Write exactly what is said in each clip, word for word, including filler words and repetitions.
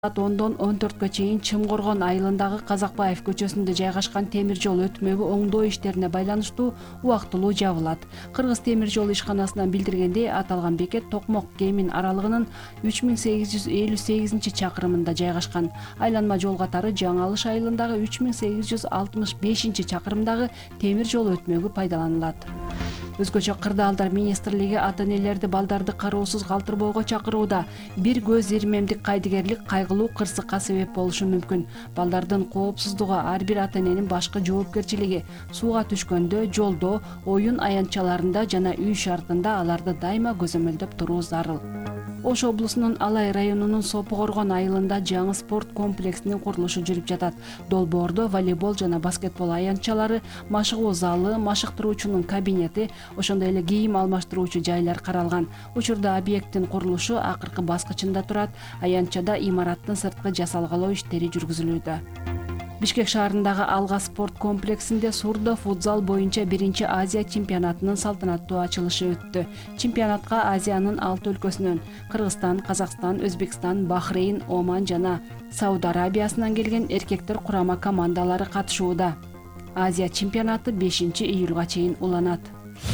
Саат ондон он төрткө чейин Чымкоргон айылындагы Казакбаев көчөсүндө жайгашкан темир жол өтмөгү оңдоо иштерине байланыштуу убактылуу жабылат. Кыргыз темир жол ишканасынан билдиргендей, аталган бекет Токмок Кемин аралыгынын үч миң сегиз жүз элүү сегизинчи чакырымында жайгашкан. Айланма жол катары Жаңы Алыш айылындагы үч миң сегиз жүз алтымыш бешинчи чакырымдагы темир жол өтмөгү пайдаланылат. Өзгөчө Кырдаалдар министрлиги ата-энелерди балдарды кароосуз калтырбоого чакырууда. Бир көз ирмемдик кайдыгерлик кайгылуу кырсыкка себеп болушу мүмкүн. Балдардын коопсуздугу ар бир ата-эненин башкы жоопкерчилиги. Сууга түшкөндө, жолдо, оюн аянтчаларында жана үй шартында аларды дайыма көзөмөлдөп туруу зарыл. Ош облусунун Алай районунун Сопу Коргон айылында жаңы спорт комплексинин курулушу жүрүп жатат. Долбоордо волейбол жана баскетбол аянтчалары, машыгуу залы, машыктыруучунун кабинети, ошондой эле кийим алмаштыруучу жайлар каралган. Учурда объекттин курулушу акыркы баскычында турат. Аянтчада имараттын сырткы жасалгалоо иштери жүргүзүлүүдө. Бишкек шаарындагы Алга спорт комплексинде Сурдо футзал боюнча биринчи Азия чемпионатынын салтанаттуу ачылышы өттү. Чемпионатка Азиянын алты өлкөсүнөн Кыргызстан, Казакстан, Өзбекстан, Бахрейн, Оман жана Сауд Арабиясынан келген эркектер курама командалары катышууда. Азия чемпионаты бешинчи июлга чейин уланат.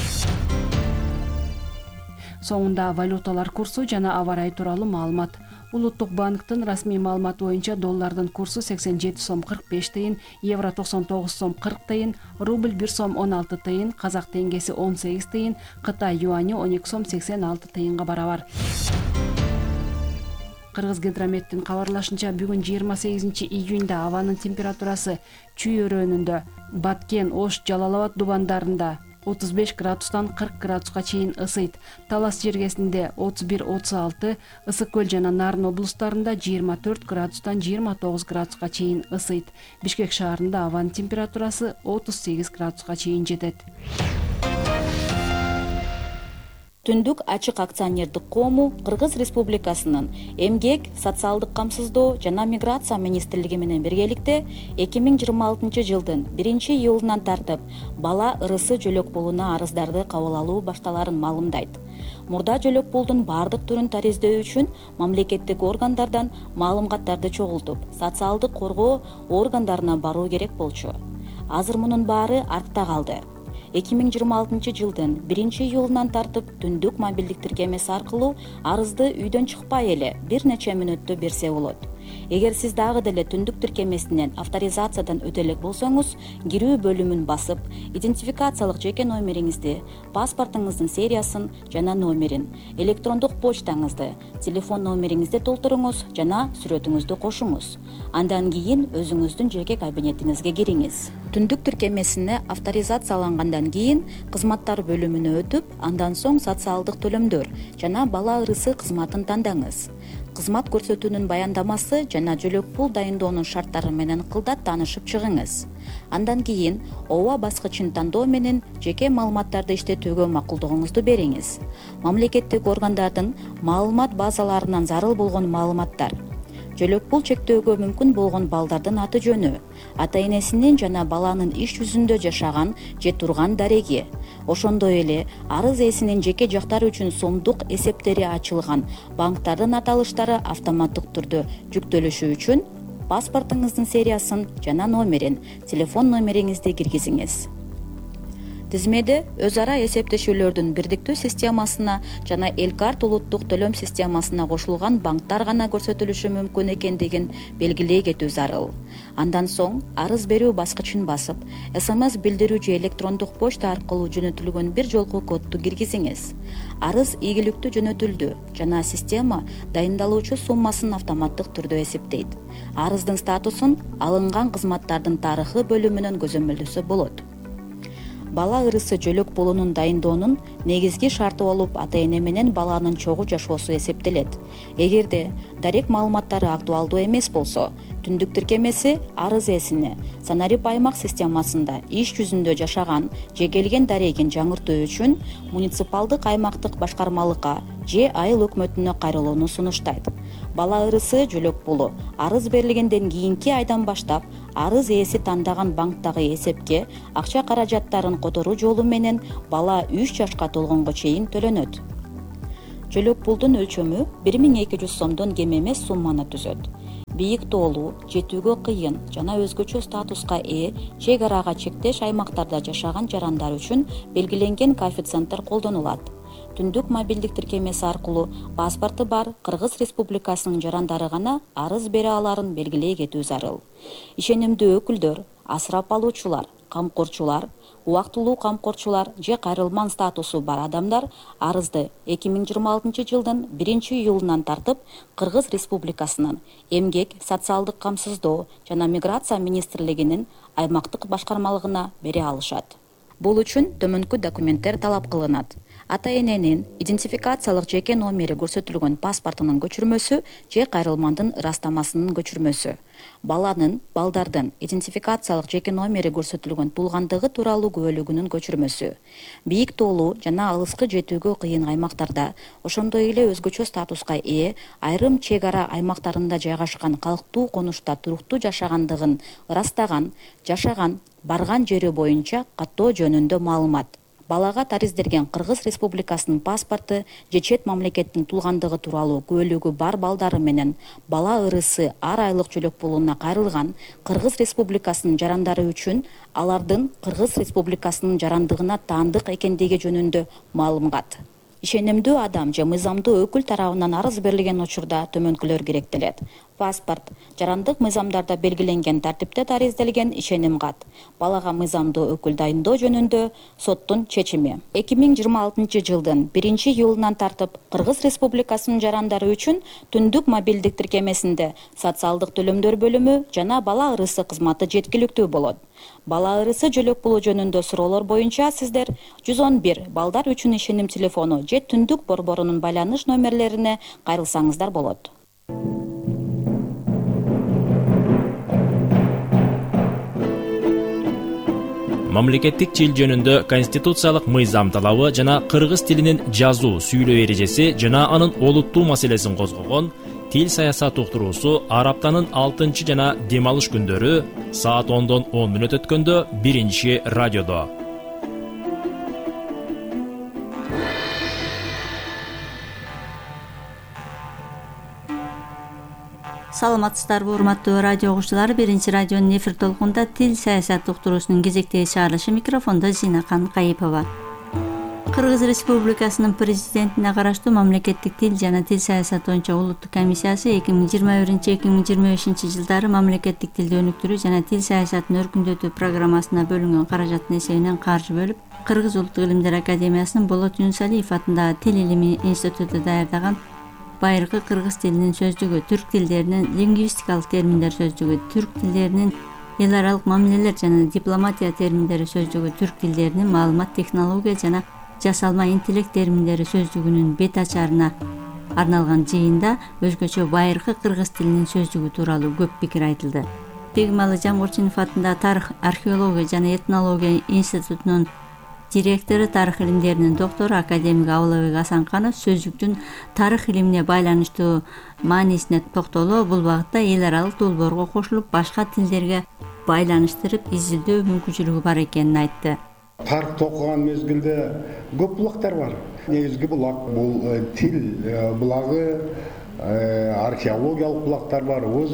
Соңунда валюталар курсу жана аба ырайы тууралуу маалымат. Улуттук банктын расмий маалыматы боюнча доллардын курсу сексен жети сом кырк беш тыйын, евро токсон тогуз сом кырк тыйын, рубль бир сом он алты тыйын, казак теңгеси он сегиз тыйын, Кытай юани он эки сом сексен алты тыйынга барабар. Кыргыз гидрометтин кабарлашынча, бүгүн жыйырма сегизинчи июнда абанын температурасы Чүй өрөөнүндө, Баткен, Ош, Жалал Абад дубандарында отуз беш градустан кырк градуска чейин ысыйт. Талас жергесинде отуз бир отуз алты, Ысык көл жана Нарын облустарында жыйырма төрт градустан жыйырма тогуз градуска чейин ысыйт. Бишкек шаарында абанын температурасы отуз сегиз градуска чейин жетет. Түндүк ачык акционердик коому Кыргыз Республикасынын Эмгек, социалдык камсыздоо жана миграция министрлиги менен биргеликте эки миң жыйырма алтынчы жылдын биринчи июлунан тартып бала ырысы жөлөк пулуна арыздарды кабыл алуу башталарын маалымдайт. Мурда жөлөк пулдун бардык түрүн тариздөө үчүн мамлекеттик органдардан маалыматтарды чогултуп, социалдык коргоо органдарына баруу керек болчу. Азыр мунун баары артта калды. эки миң жыйырма алтынчы жылдын биринчи июлунан тартып түндүк мобилдик тиркемеси аркылуу арызды үйдөн чыкпай эле бир нече мүнөттө берсе болот. Эгер сиз дагы деле түндүк тиркемесинен авторизациядан өтө элек болсоңуз, кирүү бөлүмүн басып, идентификациялык жеке номериңизди, паспортуңуздун сериясын жана номерин, электрондук почтаңызды, телефон номериңизди толтуруңуз жана сүрөтүңүздү кошуңуз. Андан кийин өзүңүздүн жеке кабинетиңизге кириңиз. Түндүк тиркемесине авторизациялангандан кийин кызматтар бөлүмүнө өтүп, андан соң социалдык төлөмдөр жана бала ырысы кызматын тандаңыз. Кызмат көрсөтүүнүн баяндамасы жана жөлөк пул дайындоонун шарттары менен кылдат таанышып чыгыңыз. Андан кийин ооба баскычын тандоо менен жеке маалыматтарды иштетүүгө макулдугуңузду бериңиз. Мамлекеттик органдардын маалымат базаларынан зарыл болгон маалыматтар, жөлөк пул чектөөгө мүмкүн болгон балдардын аты жөнү, ата-энесинин жана баланын иш жүзүндө жашаган же турган дареги, ошондой эле арыз ээсинин жеке жактары үчүн сомдук эсептери ачылган банктардын аталыштары автоматтык түрдө жүктөлүшү үчүн паспортуңуздун сериясын жана номерин, телефон номериңизди киргизиңиз. Тизмеде өз ара эсептешүүлөрдүн бирдиктүү системасына жана Элкарт улуттук төлөм системасына кошулган банктар гана көрсөтүлүшү мүмкүн экендигин белгилей кетүү зарыл. Андан соң арыз берүү баскычын басып, эс эм эс билдирүү же электрондук почта аркылуу жөнөтүлгөн бир жолку кодду киргизиңиз. Арыз ийгиликтүү жөнөтүлдү жана система дайындалуучу суммасын автоматтык түрдө эсептейт. Арыздын статусун алынган кызматтардын тарыхы бөлүмүнөн көзөмөлдөсө болот. Бала ырысы жөлөк пулунун дайындоонун негизги шарты болуп ата-эне менен баланын чогуу жашоосу эсептелет. Эгерде дарек маалыматтары актуалдуу эмес болсо, түндүк тиркемеси арыз ээсине санарип аймак системасында иш жүзүндө жашаган же келген дарегин жаңыртуу үчүн муниципалдык аймактык башкармалыкка же айыл өкмөтүнө кайрылууну сунуштайт. Бала ырысы жөлөк пулу арыз берилгенден кийинки айдан баштап арыз ээси тандаган банктагы эсепке акча каражаттарын которуу жолу менен бала үч жашка толгонго чейин төлөнөт. Жөлөк пулдун өлчөмү бир миң эки жүз сомдон кем эмес сумманы түзөт. бийик тоолуу, жетүүгө кыйын жана өзгөчө статуска ээ чек арага чектеш аймактарда жашаган жарандар үчүн белгиленген коэффициенттер колдонулат. Түндүк мобилдик тиркемеси аркылуу паспорту бар Кыргыз Республикасынын жарандары гана арыз бере аларын белгилей кетүү зарыл. Ишенимдүү өкүлдөр, асырап алуучулар, камкорчулар, убактылуу камкорчулар же кайрылман статусу бар адамдар арызды эки миң жыйырма алтынчы жылдын биринчи июлунан тартып Кыргыз Республикасынын Эмгек, социалдык камсыздоо жана миграция министрлигинин аймактык башкармалыгына бере алышат. Бул үчүн төмөнкү документтер талап кылынат. Ата-эненин идентификациялык жеке номери көрсөтүлгөн паспортунун көчүрмөсү же кайрылмандын ырастамасынын көчүрмөсү. Баланын, балдардын идентификациялык жеке номери көрсөтүлгөн туулгандыгы тууралуу күбөлүгүнүн көчүрмөсү. Бийик тоолуу жана алыскы жетүүгө кыйын аймактарда, ошондой эле өзгөчө статуска ээ айрым чек ара аймактарында жайгашкан калктуу конушта туруктуу жашагандыгын ырастаган, жашаган, барган жери боюнча каттоо жөнүндө маалымат. Балага тариздерген Кыргыз Республикасынын паспорту же чет мамлекеттин туулгандыгы тууралуу күбөлүгү бар балдары менен бала ырысы ар айлык жөлөк пулуна кайрылган Кыргыз Республикасынын жарандары үчүн алардын Кыргыз Республикасынын жарандыгына таандык экендиги жөнүндө маалымат. Ишенимдүү адам же мыйзамдуу өкүл тарабынан арыз берилген учурда төмөнкүлөр керектелет. Паспорт, жарандык мыйзамдарда белгиленген тартипте тариздалген ишеним кат, балага мыйзамдуу өкүл дайындоо жөнүндө соттун чечими. эки миң жыйырма алтынчы жылдын биринчи июлунан тартып Кыргыз Республикасынын жарандары үчүн түндүк мобилдик тиркемесинде социалдык төлөмдөр бөлүмү жана бала ырысы кызматы жеткиликтүү болот. Бала ырысы жөлөк пулу жөнүндө суроолор боюнча сиздер жүз он бир балдар үчүн ишеним телефону же түндүк борборунун байланыш номерлерине кайрылсаңыздар болот. Мамлекеттик тил жөнүндө конституциялык мыйзам талабы жана кыргыз тилинин жазуу, сүйлөө эрежеси жана анын олуттуу маселесин козгогон Тил саясат уктуруусу ар аптанын алтынчы жана дем алыш күндөрү саат ондон он мүнөт өткөндө биринчи радиодо. Саламатсыздарбы, урматтуу радио угуучулар. Биринчи радионун эфир толкунда тил саясат уктуруусунун кезектеги чыгарылышы, микрофондо Зинакан Кайыпова. Кыргыз Республикасынын президентине караштуу мамлекеттик тил жана тил саясаты боюнча улуттук комиссиясы эки миң жыйырма биринчи эки миң жыйырма бешинчи жылдары мамлекеттик тилди өнүктүрүү жана тил саясатын өркүндөтүү программасына бөлүнгөн каражаттын эсебинен каржы бөлүп, Кыргыз Улуттук илимдер академиясынын Болот Юнусалиев атындагы Тил илими институту даярдаган байыркы кыргыз тилинин сөздүгү, түрк тилдеринин лингвистикалык терминдер сөздүгү, түрк тилдеринин эл аралык мамилелер жана дипломатия терминдери сөздүгү, түрк тилдеринин маалымат технология жана жасалма интеллект терминдери сөздүгүнүн бет ачарына арналган жыйында өзгөчө байыркы кыргыз тилинин сөздүгү тууралуу көп пикир айтылды. Бегмалы Жамгорчинов атындагы Тарых, археология жана этнология институтунун директору, тарых илимдеринин доктору академик Абылбек Асанканов сөздүктүн тарых илимине байланыштуу маанисине токтоло, бул багытта эл аралык долбоорго кошулуп, башка тилдерге байланыштырып изилдөө мүмкүнчүлүгү бар экенин айтты. Тарыхты окуган мезгилде көп булактар бар. Негизги булак бул тил булагы, археологиялык булактар бар, өз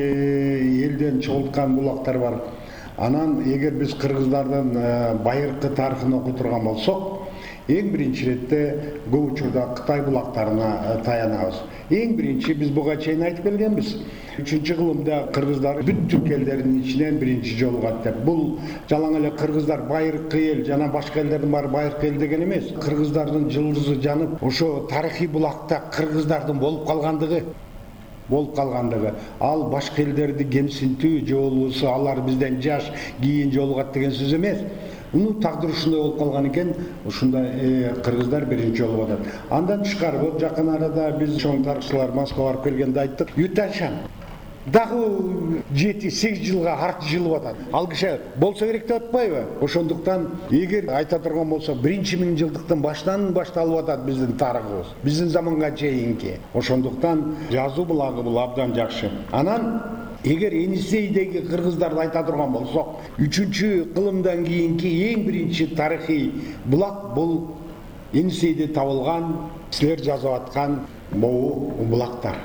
эки элден чогулткан булактар бар. Анан эгер биз кыргыздардын байыркы тарыхын окуй турган болсок, эң биринчи иретте көп учурда Кытай булактарына таянабыз. Эң биринчи биз буга чейин айтып келгенбиз. үчүнчү кылымда кыргыздар бүт түрк элдеринин ичинен биринчи жолугат деп. Бул жалаң эле кыргыздар байыркы эл жана башка элдердин баары байыркы эл деген эмес. Кыргыздардын жылдызы жанып, ошо тарыхый булакта кыргыздардын болуп калгандыгы болуп калгандыгы, ал башка элдерди кемсинтүү же болбосо алар бизден жаш кийин жолугат деген сөз эмес. Муну тагдыр ушундай болуп калган экен, ушундай кыргыздар биринчи жолугат атат. Андан тышкары вот жакын арада биз чоң тарыхчылар Москвага барып келгенде айттык, Юташан дагы жети сегиз жылга арт жылып атат. Ал киши болсо керек деп атпайбы? Ошондуктан эгер айта турган болсо биринчи миң жылдыктын башынан башталып атат биздин тарыхыбыз, биздин заманга чейинки. Ошондуктан жазуу булагы бул абдан жакшы. Анан эгер Енисейдеги кыргыздарды айта турган болсок, үчүнчү кылымдан кийинки эң биринчи тарыхый булак бул Енисейде табылган, силер жазып аткан боо булактар.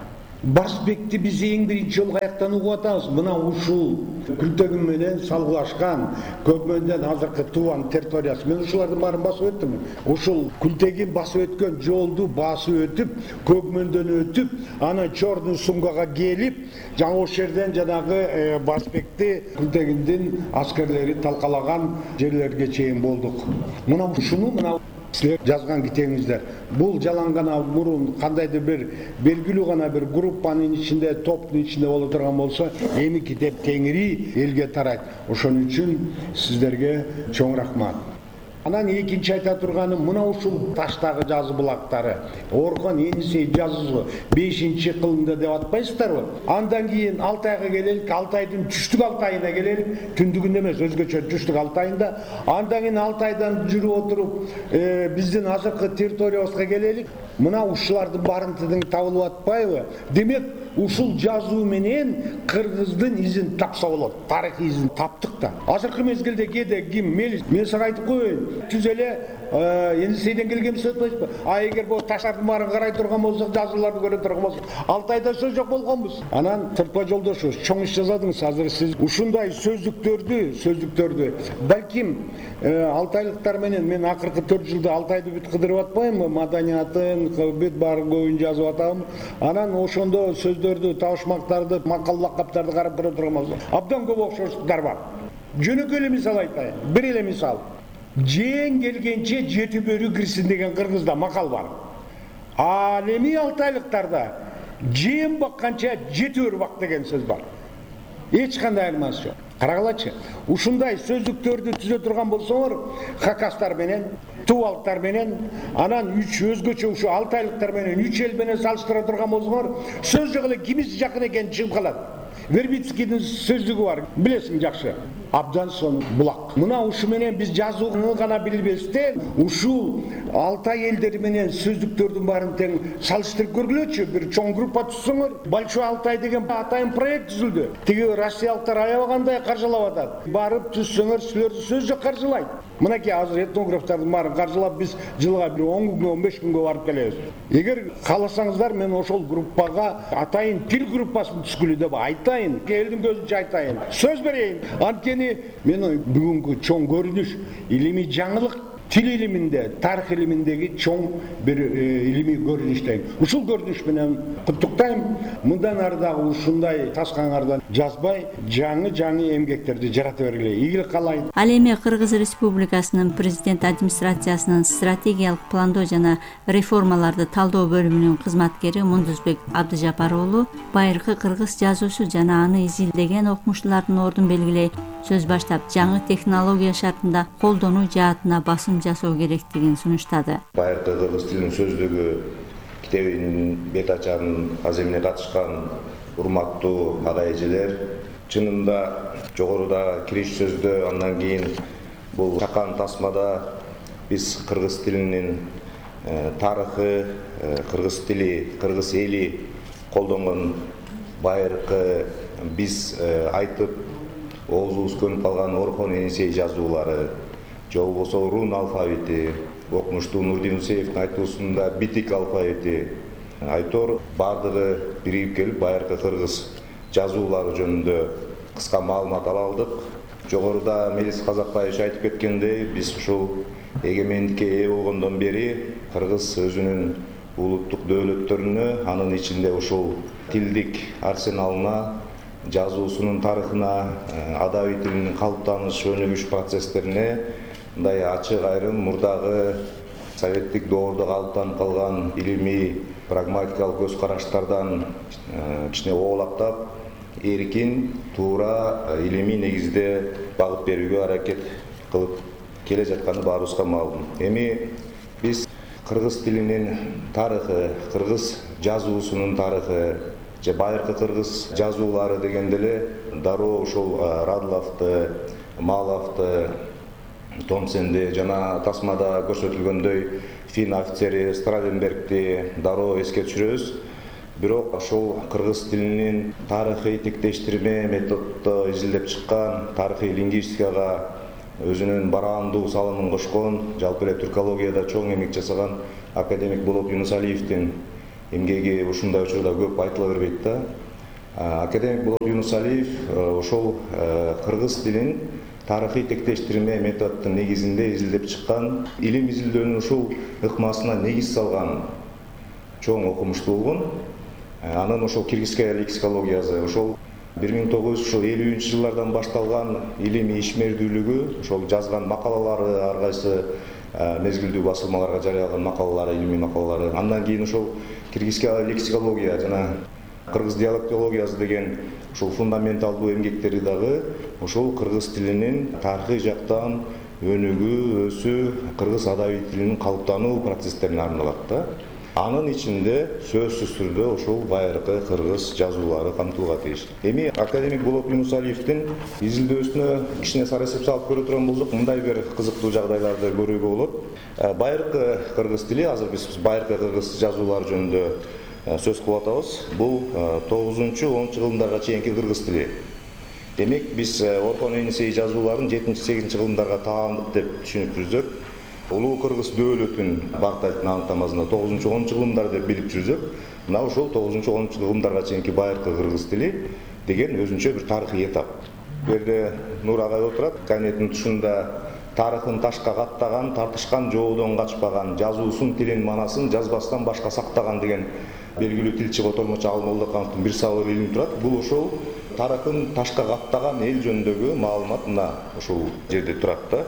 Барсбекти биз эң биринчи жолу каяктан угуп атабыз? Мына ушул Күлтөгүн менен салгылашкан Көкмөндөн азыркы Туван территориясы. Мен ушулардын баарын басып өттүм. Ушул Күлтөгүн басып өткөн жолду басып өтүп, Көкмөндөн өтүп, анан Чордун Сунгага келип, жаңы ошол жерден жанагы Барсбекти Күлтөгүндүн аскерлери талкалаган жерлерге чейин болдук. Мына ушуну мына силер жазган китебиңиздер. Бул жалаң гана мурун кандайдыр бир белгилүү гана бир группанын ичинде, топтун ичинде боло турган болсо, эми китеп кеңири элге тарайт. Ошон үчүн сиздерге чоң рахмат. Анан экинчи айта турганым, мына ушул таштагы жазы булактары, Орхон Енисей жазуусу бешинчи кылымда деп атпайсыздарбы? Андан кийин Алтайга келелик, Алтайдын түштүк Алтайына келелик, түндүгүндө эмес, өзгөчө түштүк Алтайында. Андан кийин Алтайдан жүрүп отуруп, биздин азыркы территориябызга келелик. Мына ушулардын баарын тидиң табылып атпайбы? Демек, ушул жазуу менен кыргыздын изин тапса болот. Тарыхый изин таптык да. Азыркы мезгилде кээде ким мели мен сага айтып коеюн, түз эле Енисейден келген сөз айтпайсызбы? А эгер бул таштардын баарын карай турган болсок, жазууларды көрө турган болсок, Алтайда сөз жок болгонбуз. Анан Тыртпа жолдошубуз, чоң иш жазадыңыз. Азыр сиз ушундай сөздүктөрдү, сөздүктөрдү балким алтайлыктар менен мен акыркы төрт жылда Алтайды бүт кыдырып атпаймынбы? Маданиятын, бүт баарын көбүн жазып атам. Анан ошондо сөздөрдү, табышмактарды, макал лакаптарды карап көрө турган болсок, абдан көп окшоштуктар бар. Жөнөкөй эле мисал айтайын. Бир эле мисал. Жең келгенче жети бөрү кирсин деген кыргызда макал бар. Ал эми алтайлыктарда жең бакканча жети бөрү бак деген сөз бар. Эч кандай айырмасы жок. Карагылачы. Ушундай сөздүктөрдү түзө турган болсоңор, хакастар менен, тувалыктар менен, анан үч өзгөчө ушу алтайлыктар менен үч эл менен салыштыра турган болсоңор, сөз жок эле кимиси жакын экени чыгып калат. Вербицкийдин сөздүгү бар, билесиң жакшы. Абдан сон булак. Мына ушу менен биз жазууну гана билбестен, ушул Алтай элдери менен сөздүктөрдүн баарын тең салыштырып көргүлөчү. Бир чоң группа түзсөңөр, Большой Алтай деген атайын проект түзүлдү. Тиги россиялыктар аябагандай каржылап атат. Барып түзсөңөр, силерди сөз жок каржылайт. Мынакей азыр этнографтардын баарын каржылап биз жылга бир он күнгө, он беш күнгө барып келебиз. Эгер кааласаңыздар, мен ошол группага атайын тил группасын түзгүлө деп айтайын. Элдин көзүнчө айтайын. Сөз берейин. Анткени мен бүгүнкү чоң көрүнүш илимий жаңылык тил илиминде, тарых илиминдеги чоң бир илимий көрүнүштен. Ушул көрүнүш менен куттуктайм. Мындан ары дагы ушундай таскаңардан жазбай, жаңы-жаңы эмгектерди жарата бергиле. Ийгилик каалайм. Ал эми Кыргыз Республикасынын президент администрациясынын стратегиялык пландоо жана реформаларды талдоо бөлүмүнүн кызматкери Мундузбек Абдыжапар уулу байыркы кыргыз жазуусу жана аны изилдеген окумуштуулардын ордун белгилей сөз баштап, жаңы технология шартында колдонуу жаатына басым жасоо керектигин сунуштады. Байыркы кыргыз тилинин сөздүгү китебинин бет ачарын аземине катышкан урматтуу ага эжелер, чынында жогоруда кириш сөздө, андан кийин бул чакан тасмада биз кыргыз тилинин тарыхы, кыргыз тили, кыргыз эли колдонгон байыркы биз айтып оозубуз көнүп калган Орхон Енисей жазуулары, же болбосо рун алфавити, окумуштуу Нурдин Усеевдин айтуусунда битик алфавити, айтор бардыгы биригип келип байыркы кыргыз жазуулары жөнүндө кыска маалымат ала алдык. Жогоруда Мелис Казакбаевич айтып кеткендей, биз ушул эгемендикке ээ болгондон бери кыргыз өзүнүн улуттук дөөлөттөрүнө, анын ичинде ушул тилдик арсеналына, жазуусунун тарыхына, адабий тилинин калыптаныш, өнүгүш процесстерине мындай ачык айрым мурдагы советтик доордо калыптанып калган илимий прагматикалык көз караштардан кичине оолактап, эркин, туура илимий негизде багыт берүүгө аракет кылып келе жатканы баарыбызга маалым. Эми биз кыргыз тилинин тарыхы, кыргыз жазуусунун тарыхы, же байыркы кыргыз жазуулары дегенде эле дароо ушул Радловду, Маловду, Томсенди жана тасмада көрсөтүлгөндөй фин офицери Стравенбергди дароо эске түшүрөбүз. Бирок ошол кыргыз тилинин тарыхый тиктештирме методдо изилдеп чыккан, тарыхый лингвистикага өзүнүн бараандуу салымын кошкон, жалпы эле түркологияда чоң эмгек жасаган академик Болот Юнусалиевдин эмгеги ушундай учурда көп айтыла бербейт да. Академик Болот Юнусалиев ошол кыргыз тилин тарыхый тектештирме методдун негизинде изилдеп чыккан, илим изилдөөнүн ушул ыкмасына негиз салган чоң окумуштуу болгон. Анын ошол киргизская лексикологиясы ошол бир миң тогуз жүз элүүнчү жылдардан башталган илимий ишмердүүлүгү, ошол жазган макалалары, ар кайсы мезгилдүү басылмаларга жарыялаган макалалары, илимий макалалары. Андан кийин ошол киргизская лексикология жана кыргыз диалектологиясы деген ошол фундаменталдуу эмгектери дагы ошол кыргыз тилинин тарыхый жактан өнүгүү, өсүү, кыргыз адабий тилинин калыптануу процесстерине арналат да. Анын ичинде сөзсүз түрдө ошол байыркы кыргыз жазуулары камтылууга тийиш. Эми академик Болот Юнусалиевдин изилдөөсүнө кичине сара эсеп салып көрө турган болсок, мындай бир кызыктуу жагдайларды көрүүгө болот. Байыркы кыргыз тили, азыр биз байыркы кыргыз жазуулары жөнүндө сөз кылып атабыз. Бул тогузунчу онунчу кылымдарга чейинки кыргыз тили. Демек биз Орхон Енисей жазууларын жетинчи сегизинчи кылымдарга таандык деп түшүнүп жүрсөк, улуу кыргыз дөөлөтүн багытайтын аныктамасында тогузунчу онунчу кылымдар деп билип жүрсөк, мына ошол тогузунчу онунчу кылымдарга чейинки байыркы кыргыз тили деген өзүнчө бир тарыхый этап. Бу жерде Нур агай отурат, кабинеттин тушунда тарыхын ташка каттаган, тартышкан жоодон качпаган, жазуусун, тилин, манасын жазбастан башка сактаган деген белгилүү тилчи Котормочу Алмолдокановдун бир сабыр илими турат. Бул ошол тарыхын ташка каттаган эл жөнүндөгү маалымат мына ошол жерде турат да.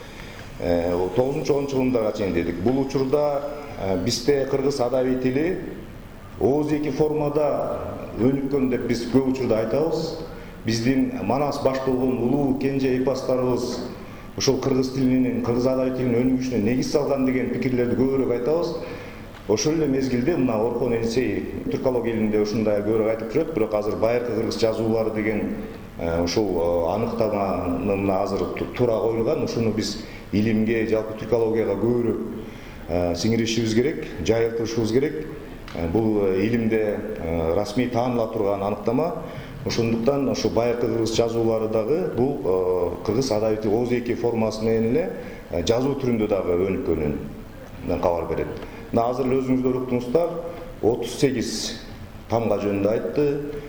тогузунчу онунчу кылымдарга чейин дедик. Бул учурда бизде кыргыз адабий тили ооз эки формада өнүккөн деп биз көп учурда айтабыз. Биздин манас баш болгон улуу кенже эпостарыбыз ошол кыргыз тилинин, кыргыз адабий тилинин өнүгүшүнө негиз салган деген пикирлерди көбүрөөк айтабыз. Ошол эле мезгилде мына Орхон Енисей түркология илиминде ушундай көбүрөөк айтып жүрөт, бирок азыр байыркы кыргыз жазуулары деген ошол аныктаманы мына азыр туура коюлган. Ушуну биз илимге, жалпы түркологияга көбүрөөк сиңиришибиз керек, жайылтышыбыз керек. Бул илимде расмий тааныла турган аныктама. Ошондуктан ошо байыркы кыргыз жазуулары дагы бул кыргыз адабий тил ооз эки формасы менен эле жазуу түрүндө дагы өнүккөнүнөн кабар берет. Мына азыр өзүңүздөр уктуңуздар, отуз сегиз тамга жөнүндө айтты,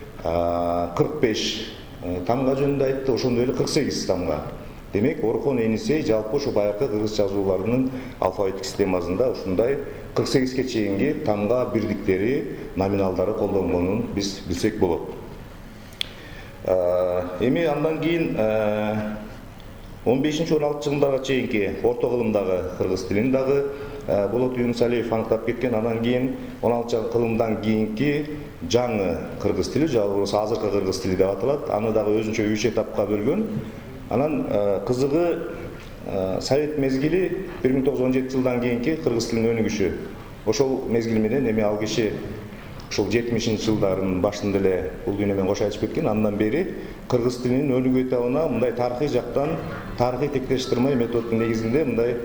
кырк беш тамга жөнүндө айтты, ошондой эле кырк сегиз тамга. Демек, Орхон Енисей жалпы ошо байыркы кыргыз жазууларынын алфавиттик системасында ушундай кырк сегизге чейинки тамга бирдиктери, номиналдары колдонгонун биз билсек болот. Эми андан кийин он бешинчи он алтынчы кылымдарга чейинки орто кылымдагы кыргыз тилин дагы Болот Юнусалиев аныктап кеткен. Андан кийин он алтынчы кылымдан кийинки жаңы кыргыз тили, же болбосо азыркы кыргыз тили деп аталат. Аны дагы өзүнчө үч этапка бөлгөн. Анан кызыгы совет мезгили бир миң тогуз жүз он жетинчи жылдан кийинки кыргыз тилинин өнүгүшү. Ошол мезгил менен эми ал киши ошол жетимишинчи жылдардын башында эле бул дүйнө менен кош айтышып кеткен. Андан бери кыргыз тилинин өнүгүү этабына мындай тарыхый жактан, тарыхый тектештирме методдун негизинде мындай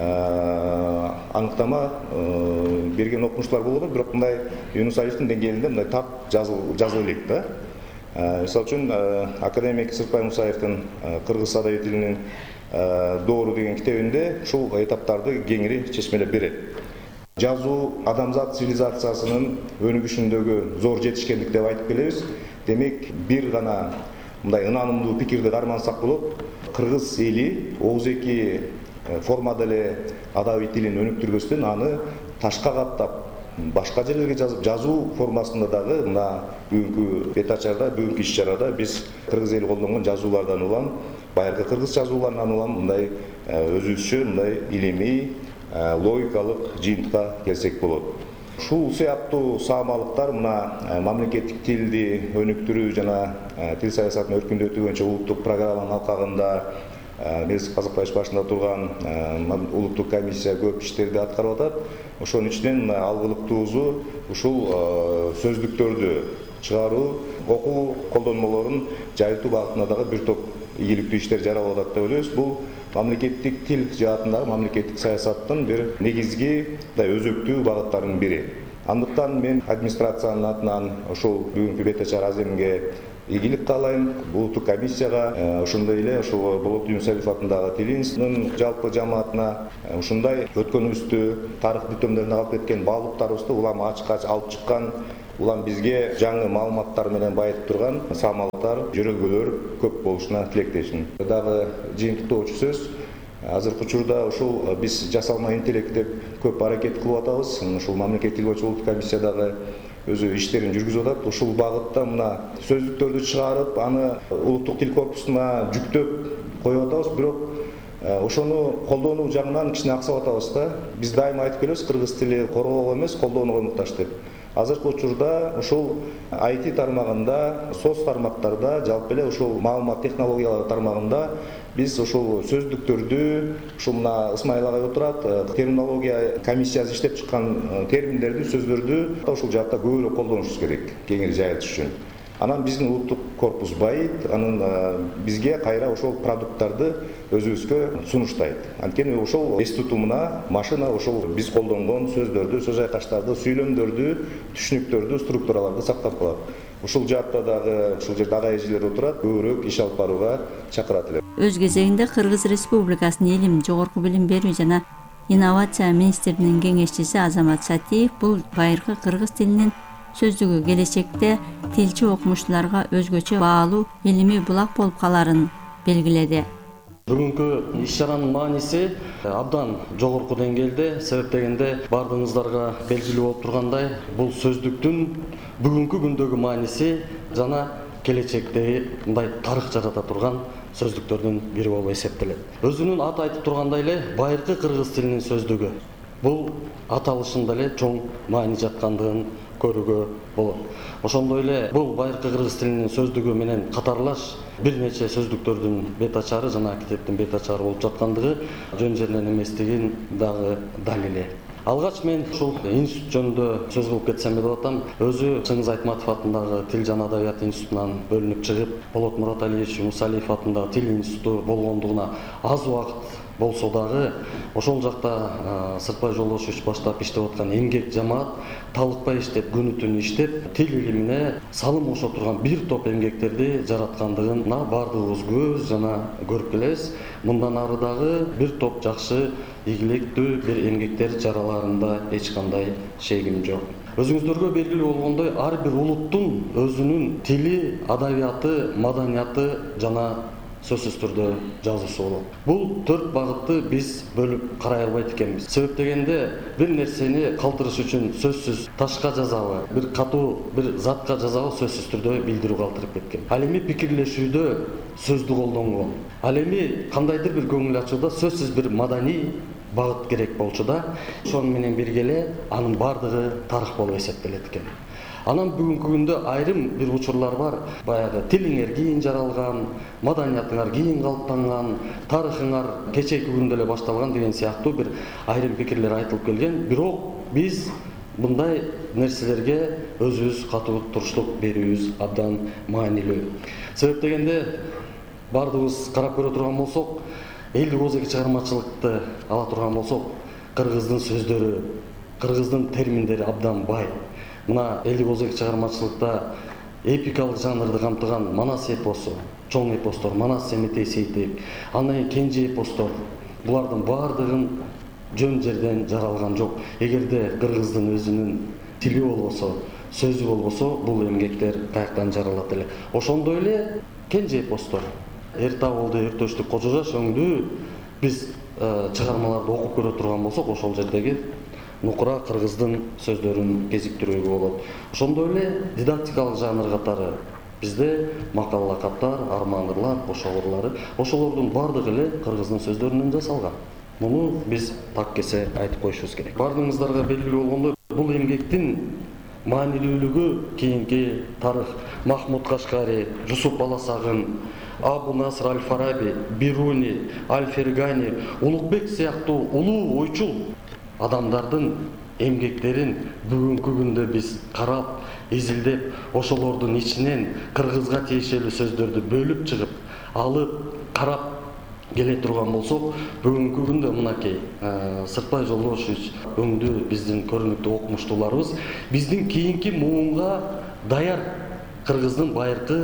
аныктама берген окумуштуулар болду, бирок мындай Юнусалиевдин деңгээлинде мындай тап жазыла элек да. Мисалы үчүн академик Сыртбай Мусаевдин кыргыз адабий тилинин доору деген китебинде ушул этаптарды кеңири чечмелеп берет. Жазуу адамзат цивилизациясынын өнүгүшүндөгү зор жетишкендик деп айтып келебиз. Демек, бир гана мындай ынанымдуу пикирди кармансак болот. Кыргыз эли ооз эки формада эле адабий тилин өнүктүргөстөн аны ташка каттап, башка жерлерге жазып, жазуу формасында дагы мына бүгүнкү бет ачарда, бүгүнкү иш чарада биз кыргыз эли колдонгон жазуулардан улам, байыркы кыргыз жазууларынан улам мындай өзүбүзчө мындай илимий, логикалык жыйынтыкка келсек болот. Ушул сыяктуу саамалыктар мына мамлекеттик тилди өнүктүрүү жана тил саясатын өркүндөтүү боюнча улуттук программанын алкагында Мирзиев Казакбаев башында турган улуттук комиссия көп иштерди аткарып атат. Ошонун ичинен алгылыктуусу ушул сөздүктөрдү чыгаруу, окуу колдонмолорун жайылтуу багытында дагы бир топ ийгиликтүү иштер жаралып атат деп ойлойбуз. Бул мамлекеттик тил жаатындагы мамлекеттик саясаттын бир негизги өзөктүү багыттарынын бири. Андыктан мен администрациянын атынан ошол бүгүнкү бет ачар аземге ийгилик каалайм улуттук комиссияга, ошондой эле ушул Болот Юнусалиев атындагы тил институтунун жалпы жамаатына ушундай өткөнүбүздү тарых бүтөмдөрүнө алып кеткен баалуулуктарыбызды улам ачыкка алып чыккан, улам бизге жаңы маалыматтар менен байытып турган самалдар, жөрөлгөлөр көп болушуна тилектешмин. Дагы жыйынтыктоочу сөз, азыркы учурда ушул биз жасалма интеллект деп көп аракет кылып атабыз. Ушул мамлекеттик тил боюнча улуттук комиссия дагы өзү иштерин жүргүзүп атат. Ушул багытта мына сөздүктөрдү чыгарып, аны улуттук тил корпусуна жүктөп коюп атабыз, бирок ошону колдонуу жагынан кичине аксап атабыз да. Биз дайыма айтып келебиз, кыргыз тили коргоого эмес, колдонууга муктаж деп. Азыркы учурда ушул ай ти тармагында, соц тармактарда, жалпы эле ушул маалымат технологиялары тармагында биз ушул сөздүктөрдү, ушул мына Ысмайыл агай отурат, терминология комиссиясы иштеп чыккан терминдерди, сөздөрдү ушул жакта көбүрөөк колдонушубуз керек, кеңири жайылтыш үчүн. Анан биздин улуттук корпус байыт, анын бизге кайра ошол продукттарды өзүбүзгө сунуштайт. Анткени ошол институтуна машина ошол биз колдонгон сөздөрдү, сөз айкаштарды, сүйлөмдөрдү, түшүнүктөрдү, структураларды сактап калат. Ушул жаатта дагы ушул жерде агай эжелер отурат, көбүрөөк иш алып барууга чакырат элем. Өз кезегинде Кыргыз Республикасынын Илим, жогорку билим берүү жана инновация министринин кеңешчиси Азамат Сатиев бул байыркы кыргыз тилинин сөздүгү келечекте тилчи окумуштууларга өзгөчө баалуу илимий булак болуп каларын белгиледи. Бүгүнкү иш-чаранын мааниси абдан жогорку деңгээлде, себеп дегенде бардыгыңыздарга белгилүү болуп тургандай, бул сөздүктүн бүгүнкү күндөгү мааниси жана келечектеги мындай тарых жарата турган сөздүктөрдүн бири болуп эсептелет. Өзүнүн аты айтып тургандай эле, байыркы кыргыз тилинин сөздүгү. Бул аталышында эле чоң маани жаткандыгын көрүүгө болот. Ошондой эле бул байыркы кыргыз тилинин сөздүгү менен катарлаш бир нече сөздүктөрдүн бет ачары жана китептин бет ачары болуп жаткандыгы жөн жеринен эместигин дагы далили. Алгач мен ушул институт жөнүндө сөз кылып кетсем деп атам. Өзү Чыңгыз Айтматов атындагы Тил жана Адабият институтунан бөлүнүп чыгып, Болот Мураталиевич Юнусалиев атындагы Тил институту болгондугуна аз убакыт болсо дагы ошол жакта Сыртбай Жолдошевич баштап иштеп аткан эмгек жамаат талыкпай иштеп, күнү түнү иштеп, тил илимине салым кошо турган бир топ эмгектерди жараткандыгына бардыгыбыз көз жана көрүп келебиз. Мындан ары дагы бир топ жакшы, ийгиликтүү бир эмгектер жараларында эч кандай шегим жок. Өзүңүздөргө белгилүү болгондой, ар бир улуттун өзүнүн тили, адабияты, маданияты жана сөзсүз түрдө жазуусу болот. Бул төрт багытты биз бөлүп карай албайт экенбиз. Себеп дегенде бир нерсени калтырыш үчүн сөзсүз ташка жазабы, бир катуу бир затка жазабы сөзсүз түрдө билдирүү калтырып кеткен. Ал эми пикирлешүүдө сөздү колдонгон. Ал эми кандайдыр бир көңүл ачууда сөзсүз бир маданий багыт керек болчу да, ошону менен бирге эле анын бардыгы тарых болуп эсептелет экен. Анан бүгүнкү күндө айрым бир учурлар бар. Баягы тилиңер кийин жаралган, маданиятыңар кийин калыптанган, тарыхыңар кечээки күндө эле башталган деген сыяктуу бир айрым пикирлер айтылып келген. Бирок биз мындай нерселерге өзүбүз катуу туруштук берүүбүз абдан маанилүү. Себеп дегенде бардыгыбыз карап көрө турган болсок, элдик озеки чыгармачылыкты ала турган болсок, кыргыздын сөздөрү, кыргыздын терминдери абдан бай. Мына элдик озеки чыгармачылыкта эпикалык жанрды камтыган Манас эпосу, чоң эпостор, Манас Семетей Сейтек, андан кийин кенже эпостор, булардын бардыгын жөн жерден жаралган жок. Эгерде кыргыздын өзүнүн тили болбосо, сөзү болбосо, бул эмгектер каяктан жаралат эле. Ошондой эле кенже эпостор, Эртабылды, Өртөштүк, Кожожаш өңдүү биз чыгармаларды окуп көрө турган болсок, ошол жердеги нукура кыргыздын сөздөрүн кезиктирүүгө болот. Ошондой эле дидактикалык жанр катары бизде макала каттар, армандырлар, кошогурлары, ошолордун бардыгы эле кыргыздын сөздөрүнөн жасалган. Муну биз так кесе айтып коюшубуз керек. Бардыгыңыздарга белгилүү болгондой, бул эмгектин маанилүүлүгү кийинки тарых Махмуд Кашкари, Жусуп Баласагын, Абу Наср Аль-Фараби, Бируни, Аль-Фергани, Улукбек сыяктуу улуу ойчул адамдардын эмгектерин бүгүнкү күндө биз карап, изилдеп, ошолордун ичинен кыргызга тиешелүү сөздөрдү бөлүп чыгып, алып, карап келе турган болсок, бүгүнкү күндө мынакей Сыртбай Жолдошевич өңдүү биздин көрүнүктүү окумуштууларыбыз биздин кийинки муунга даяр кыргыздын байыркы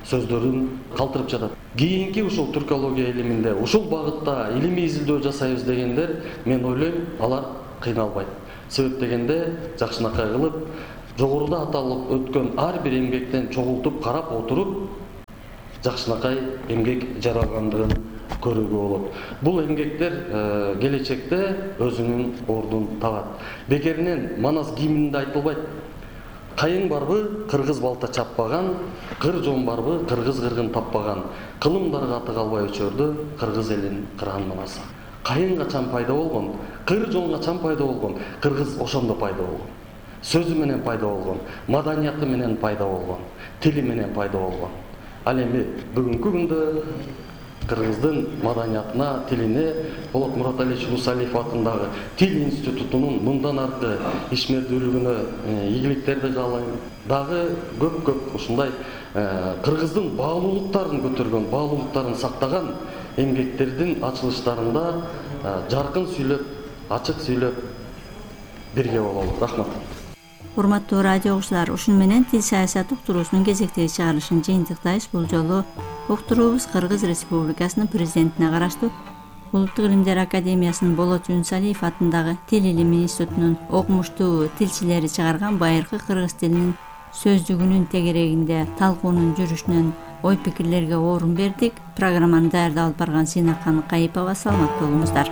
сөздөрүн калтырып жатат. Кийинки ушул түркология илиминде ушул багытта илимий изилдөө жасайбыз дегендер, мен ойлойм, алар кыйналбайт. Себеп дегенде жакшынакай кылып, жогоруда аталып өткөн ар бир эмгектен чогултуп карап отуруп, жакшынакай эмгек жаралгандыгын көрүүгө болот. Бул эмгектер келечекте өзүнүн ордун табат. Бекеринен Манас гимнинде айтылбайт: кайың барбы кыргыз балта чаппаган, кыр жон барбы кыргыз кыргын таппаган, кылымдарга аты калбай өчөрдү кыргыз элин кыран манасы. Кайың качан пайда болгон, кыр жон качан пайда болгон, кыргыз ошондо пайда болгон. Сөзү менен пайда болгон, маданияты менен пайда болгон, тили менен пайда болгон. Ал эми бүгүнкү күндө кыргыздын маданиятына, тилине Болот Мураталиевич Мусалиев атындагы Тил институтунун мындан аркы ишмердүүлүгүнө ийгиликтерди каалайм. Дагы көп-көп ушундай кыргыздын баалуулуктарын көтөргөн, баалуулуктарын сактаган эмгектердин ачылыштарында жаркын сүйлөп, ачык сүйлөп бирге бололу. Рахмат. Урматтуу радио угуучулар, ушун менен тил саясат уктуруусунун кезектеги чыгарылышын жыйынтыктайбыз. Бул жолу уктуруубуз Кыргыз Республикасынын президентине караштуу Улуттук илимдер академиясынын Болот Жунусалиев атындагы Тил илими институтунун окумуштуу тилчилери чыгарган байыркы кыргыз тилинин сөздүгүнүн тегерегинде талкуунун жүрүшүнөн ой пикирлерге орун бердик. Программаны даярдап алып барган Зинакан Кайыпова. Саламат болуңуздар.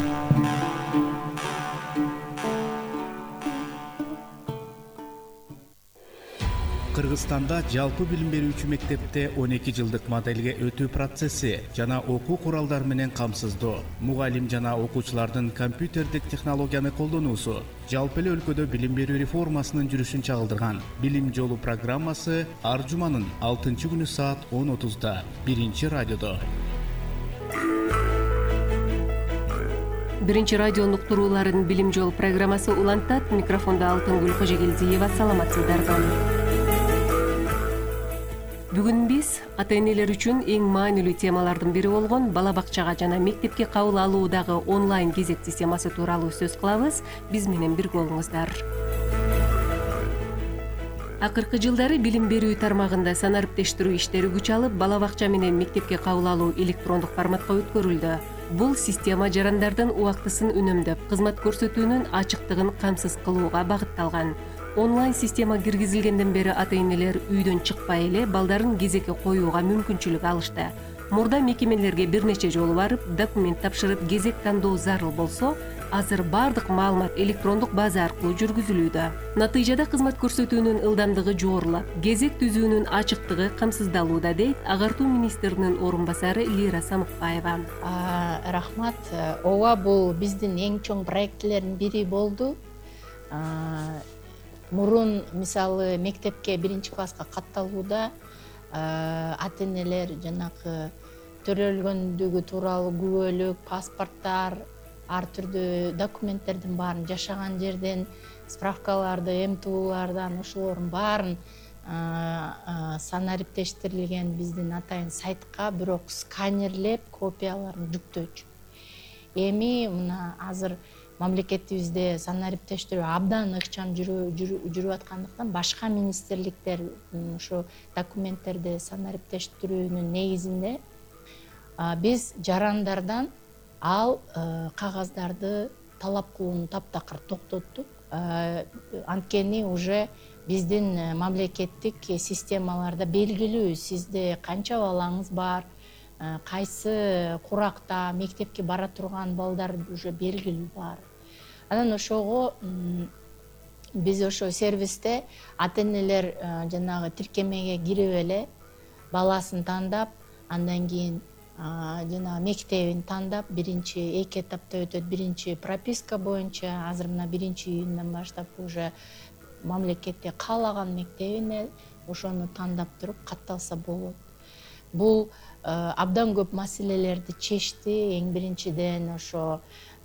Кыргызстанда жалпы билим берүүчү мектепте он эки жылдык моделге өтүү процесси жана окуу куралдары менен камсыздоо, мугалим жана окуучулардын компьютердик технологияны колдонуусу жалпы эле өлкөдө билим берүү реформасынын жүрүшүн чагылдырган. Билим жолу программасы ар жуманын алтынчы күнү саат он отузда биринчи радиодо. Биринчи радионун уктурууларын билим жолу программасы улантат. Микрофондо Алтынгүл Кожегелдиева. Саламатсыздарбы. Бүгүн биз ата-энелер үчүн эң маанилүү темалардын бири болгон бала бакчага жана мектепке кабыл алуудагы онлайн кезек системасы тууралуу сөз кылабыз. Биз менен бирге болуңуздар. Акыркы жылдары билим берүү тармагында санариптештирүү иштери күч алып, бала бакча менен мектепке кабыл алуу электрондук форматка өткөрүлдү. Бул система жарандардын убактысын үнөмдөп, кызмат көрсөтүүнүн ачыктыгын камсыз кылууга багытталган. Онлайн система киргизилгенден бери ата-энелер үйдөн чыкпай эле балдарын кезекке коюуга мүмкүнчүлүк алышты. Мурда мекемелерге бир нече жолу барып, документ тапшырып, кезек тандоо зарыл болсо, азыр бардык маалымат электрондук база аркылуу жүргүзүлүүдө. Натыйжада кызмат көрсөтүүнүн ылдамдыгы жогорулап, кезек түзүүнүн ачыктыгы камсыздалууда, дейт агартуу министринин орун басары Лира Самыкбаева. Рахмат. Ооба, бул биздин эң чоң проектилердин бири болду. Мурун мисалы мектепке биринчи класска катталууда ата-энелер жанагы төрөлгөндүгү тууралуу күбөлүк, паспорттар, ар түрдүү документтердин баарын жашаган жерден, справкаларды, эм тэ улардан ошолордун баарын санариптештирилген биздин атайын сайтка бирок сканерлеп копияларын жүктөөчү. Эми мына азыр мамлекетибизде санариптештирүү абдан ыкчам жүрүп аткандыктан башка министрликтер ошо документтерди санариптештирүүнүн негизинде биз жарандардан ал кагаздарды талап кылууну таптакыр токтоттук. Анткени уже биздин мамлекеттик системаларда белгилүү сизде канча балаңыз бар, кайсы куракта мектепке бара турган балдар уже белгилүү бар. Анан ошого биз ошо сервисте ата-энелер жанагы тиркемеге кирип эле баласын тандап, андан кийин жана мектебин тандап, биринчи эки этапта өтөт. Биринчи прописка боюнча азыр мына биринчи июндан баштап уже мамлекетте каалаган мектебине ошону тандап туруп катталса болот. Бул абдан көп маселелерди чечти. Эң биринчиден ошо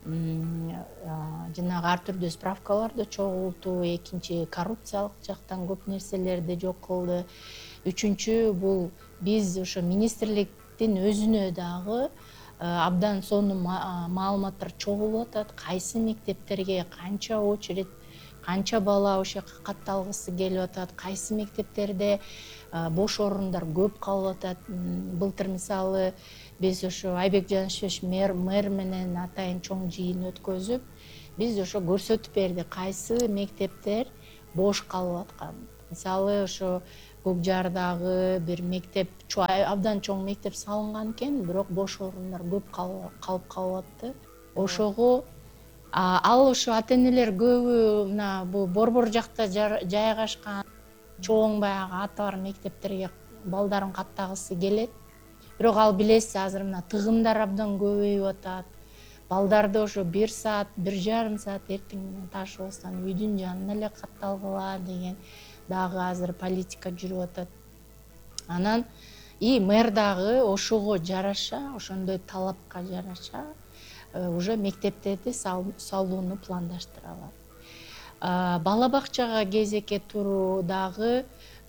жанагы ар түрдүү справкаларды чогултуу, экинчи коррупциялык жактан көп нерселерди жок кылды. Үчүнчү бул биз ошо министрликтин өзүнө дагы абдан сонун маалыматтар чогулуп атат. Кайсы мектептерге канча очередь, канча бала ошол жака катталгысы келип атат, кайсы мектептерде бош орундар көп калып атат. Былтыр мисалы биз ошо Айбек Жанышевич мэр менен атайын чоң жыйын өткөзүп, биз ошо көрсөтүп бердик кайсы мектептер бош калып аткан. Мисалы ошо Көк Жардагы бир мектеп, абдан чоң мектеп салынган экен, бирок бош орундар көп калып калып атты. Ошого ал ошо ата-энелер көбү мына бул Борбор жакта жайгашкан чоң баягы аты бар мектептерге балдарын каттагысы келет. Бирок ал билесиз, азыр мына тыгындар абдан көбөйүп атат. Балдарды ошо бир саат, бир жарым саат эртең менен ташып алсаң үйдүн жанына эле катталгыла деген дагы азыр политика жүрүп атат. Анан и мэр дагы ошого жараша, ошондой талапка жараша уже мектептерди салууну пландаштыра алат. Бала бакчага кезекке туруу дагы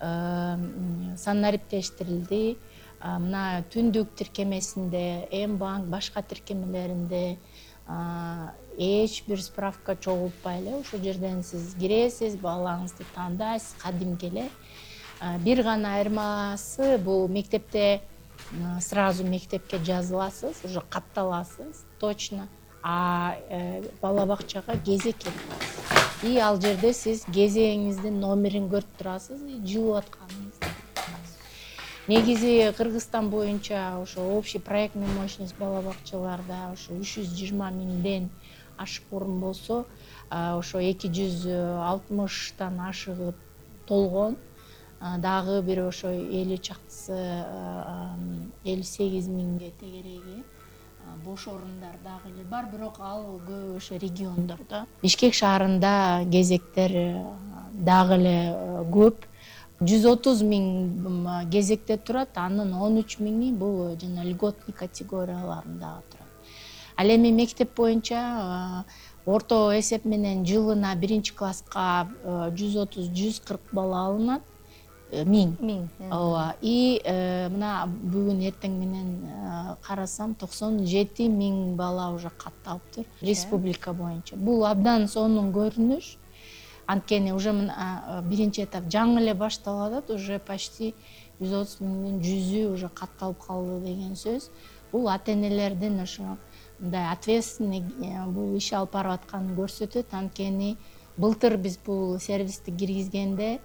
санариптештирилди. Мына түндүк тиркемесинде, М-банк, башка тиркемелеринде эч бир справка чогултпай эле ошол жерден сиз киресиз, балаңызды тандайсыз, кадимки эле. Бир гана айырмасы бул мектепте сразу мектепке жазыласыз, уже катталасыз, точно. А бала бакчага кезек келип. И ал жерде сиз кезегиңиздин номерин көрүп турасыз, жылып атканыңызды. Негизи Кыргызстан боюнча ошо общий проектный мощность бала бакчаларда ошо үч жүз жыйырма миңден ашык орун болсо, ошо эки жүз алтымыштан ашыгып толгон. Дагы бир ошо элүү чактысы, элүү сегиз миңге тегереги бош орундар дагы эле бар, бирок ал көбү ошо региондордо. Бишкек шаарында кезектер дагы эле көп. жүз отуз миң кезекте турат, анын он үч миңи бул жана льготный категорияларында турат. Ал эми мектеп боюнча орто эсеп менен жылына биринчи класска жүз отуз жүз кырк бала алынат. Миң. Миң. Ооба. И мына бүгүн эртең менен карасам токсон жети миң бала уже катталыптыр республика боюнча. Бул абдан сонун көрүнүш. Анткени уже биринчи этап жаңы эле башталып атат, уже почти жүз отуз миңдин жүзү уже катталып калды деген сөз. Бул ата-энелердин ошо мындай ответственный бул иш алып барып атканын көрсөтөт. Анткени былтыр биз бул сервисти киргизгенде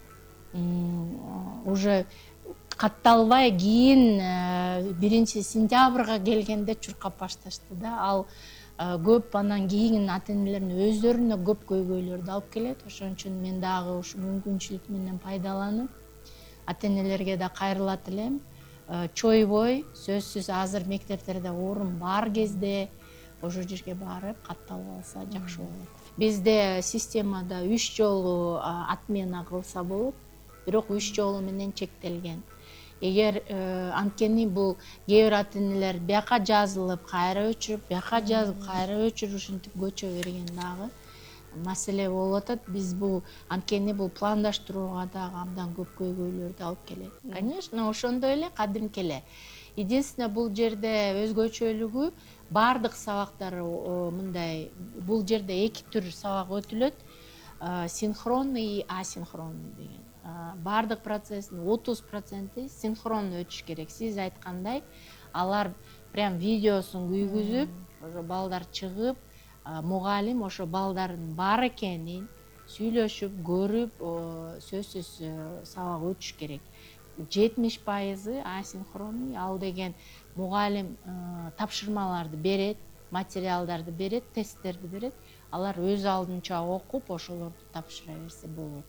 уже катталбай кийин биринчи сентябрга келгенде чуркап башташты да. Ал көп анан кийин ата-энелердин өздөрүнө көп көйгөйлөрдү алып келет. Ошон үчүн мен дагы ушу мүмкүнчүлүк менен пайдаланып ата-энелерге да кайрылат элем. Чойбой сөзсүз азыр мектептерде орун бар кезде ошол жерге барып катталып алса жакшы болот. Бизде системада үч жолу отмена кылса болот, бирок үч жолу менен чектелген. Эгер анткени бул кээ бир ата-энелер бияка жазылып, кайра өчүрүп, бияка жазып, кайра өчүрүп, ушинтип көчө берген дагы маселе болуп атат. Биз бул анткени бул пландаштырууга дагы абдан көп көйгөйлөрдү алып келет. Конечно, ошондой эле кадимки эле. Единственное, бул жерде өзгөчөлүгү бардык сабактар мындай, бул жерде эки түр сабак өтүлөт. Синхронный и асинхронный деген. Бардык процесстин отуз проценти синхронно өтүш керек. Сиз айткандай, алар прям видеосун күйгүзүп, ошо балдар чыгып, мугалим ошо балдардын бар экенин сүйлөшүп, көрүп, сөзсүз сабак өтүш керек. жетимиш пайызы асинхронный, ал деген мугалим тапшырмаларды берет, материалдарды берет, тесттерди берет. Алар өз алдынча окуп, ошолорду тапшыра берсе болот.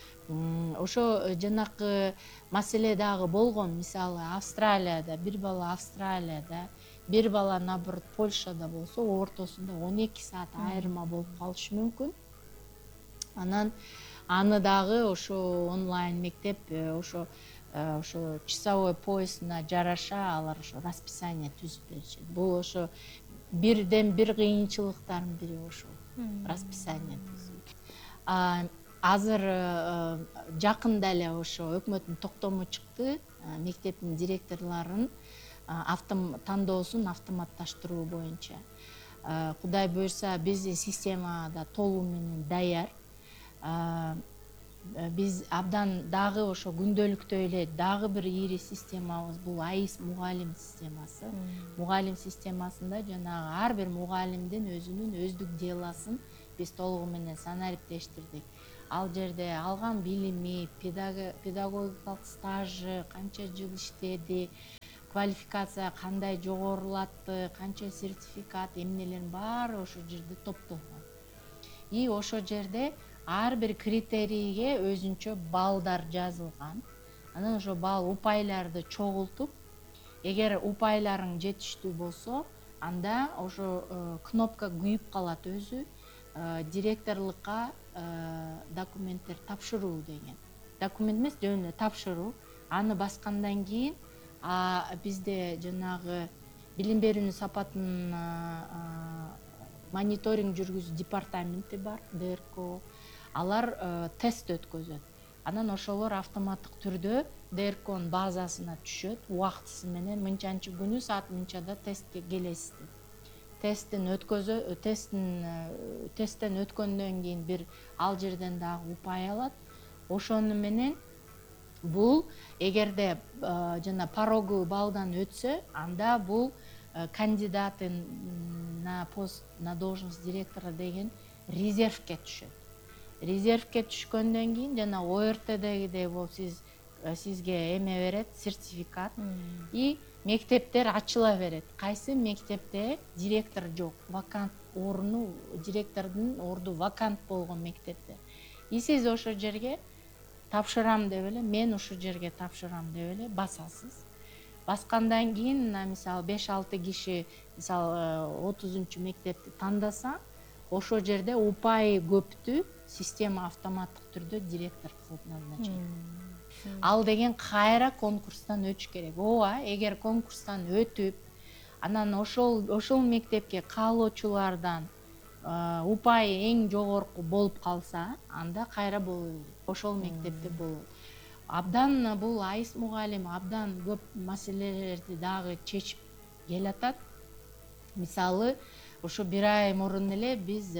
Ошо жанакы маселе дагы болгон. Мисалы, Австралияда, бир бала Австралияда, бир бала наоборот Польшада болсо, ортосунда он эки саат айырма болуп калышы мүмкүн. Анан аны дагы ошо онлайн мектеп ошо ошо часовой поясына жараша алар ошо расписание түзүп беришет. Бул ошо бирден бир кыйынчылыктардын бири ошо расписание түзүү. Азыр жакында эле ошо өкмөттүн токтому чыкты, мектептин директорлорун тандоосун автоматташтыруу боюнча. Кудай буйрса, биздин системада толуу менен даяр. биз абдан дагы ошо күндөлүктө эле дагы бир ири системабыз бул аис мугалим системасы. Мугалим системасында жанагы ар бир мугалимдин өзүнүн өздүк делосын биз толугу менен санариптештирдик. Ал жерде алган билими, педагогикалык стажы, канча жыл иштеди, квалификация кандай жогорулатты, канча сертификат, эмнелердин баары ошол жерде топтолгон. И ошол жерде ар бир критерийге өзүнчө балдар жазылган. Анан ошо балл упайларды чогултуп, эгер упайларың жетиштүү болсо, анда ошо кнопка күйүп калат өзү, директорлукка документтер тапшыруу деген. Документ эмес, жөн эле тапшыруу. Аны баскандан кийин бизде жанагы билим берүүнүн сапатын мониторинг жүргүзүү департаменти бар, дэ эр ка. Алар тест өткөзөт. Анан ошолор автоматтык түрдө дэ эр канын базасына түшөт, убактысы менен мынчанчы күнү саат мынчада тестке келесиз деп. Тесттин өткөзө, тесттин тесттен өткөндөн кийин бир ал жерден дагы упай алат. Ошону менен бул эгерде жана порогу баллдан өтсө, анда бул кандидатын на пост на должность директора деген резервке түшөт. Резервке түшкөндөн кийин жана о эр тэдегидей болуп сиз сизге эме берет, сертификат. И мектептер ачыла берет. Кайсы мектепте директор жок, вакант орну, директордун орду вакант болгон мектептер. И сиз ошол жерге тапшырам деп эле, мен ушул жерге тапшырам деп эле басасыз. Баскандан кийин, мисалы беш алты киши, мисалы отузунчу мектепти тандаса, ошол жерде упайы көптү система автоматтык түрдө директор кылып назначайт. Ал деген кайра конкурстан өтүш керек. Ооба, эгер конкурстан өтүп, анан ошол ошол мектепке каалоочулардан упайы эң жогорку болуп калса, анда кайра боло берет. Ошол мектепте болот. Абдан бул аис мугалим абдан көп маселелерди дагы чечип келатат. Мисалы, ошо бир ай мурун эле биз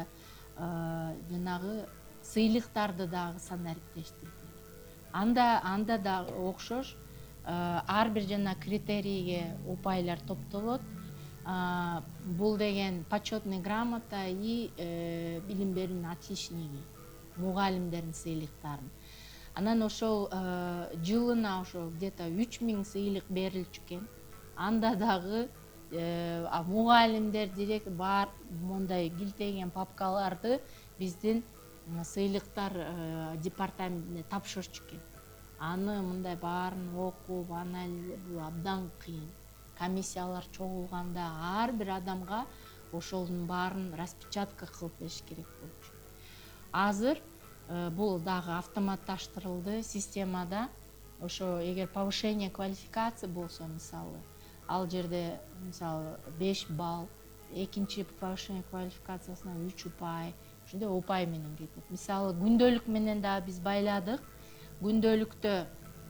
жанагы сыйлыктарды дагы санариптештирдик. Анда анда да окшош ар бир жана критерийге упайлар топтолот. Бул деген почетный грамота и билим берүүнүн отличниги, мугалимдердин сыйлыктарын. Анан ошол жылына ошо где-то үч миң сыйлык берилчү экен. Анда дагы мугалимдер, директор бар мондай килтеген папкаларды биздин сыйлыктар департаментине тапшырчу экен. Аны мындай баарын окуп, анализ бул абдан кыйын. Комиссиялар чогулганда ар бир адамга ошолдун баарын распечатка кылып бериш керек болчу. Азыр бул дагы автоматташтырылды системада. Ошо эгер повышение квалификации болсо, мисалы, ал жерде мисалы беш балл, экинчи повышение квалификациясына үч упай, ошондой упай менен кетет. Мисалы күндөлүк менен да биз байладык. Күндөлүктө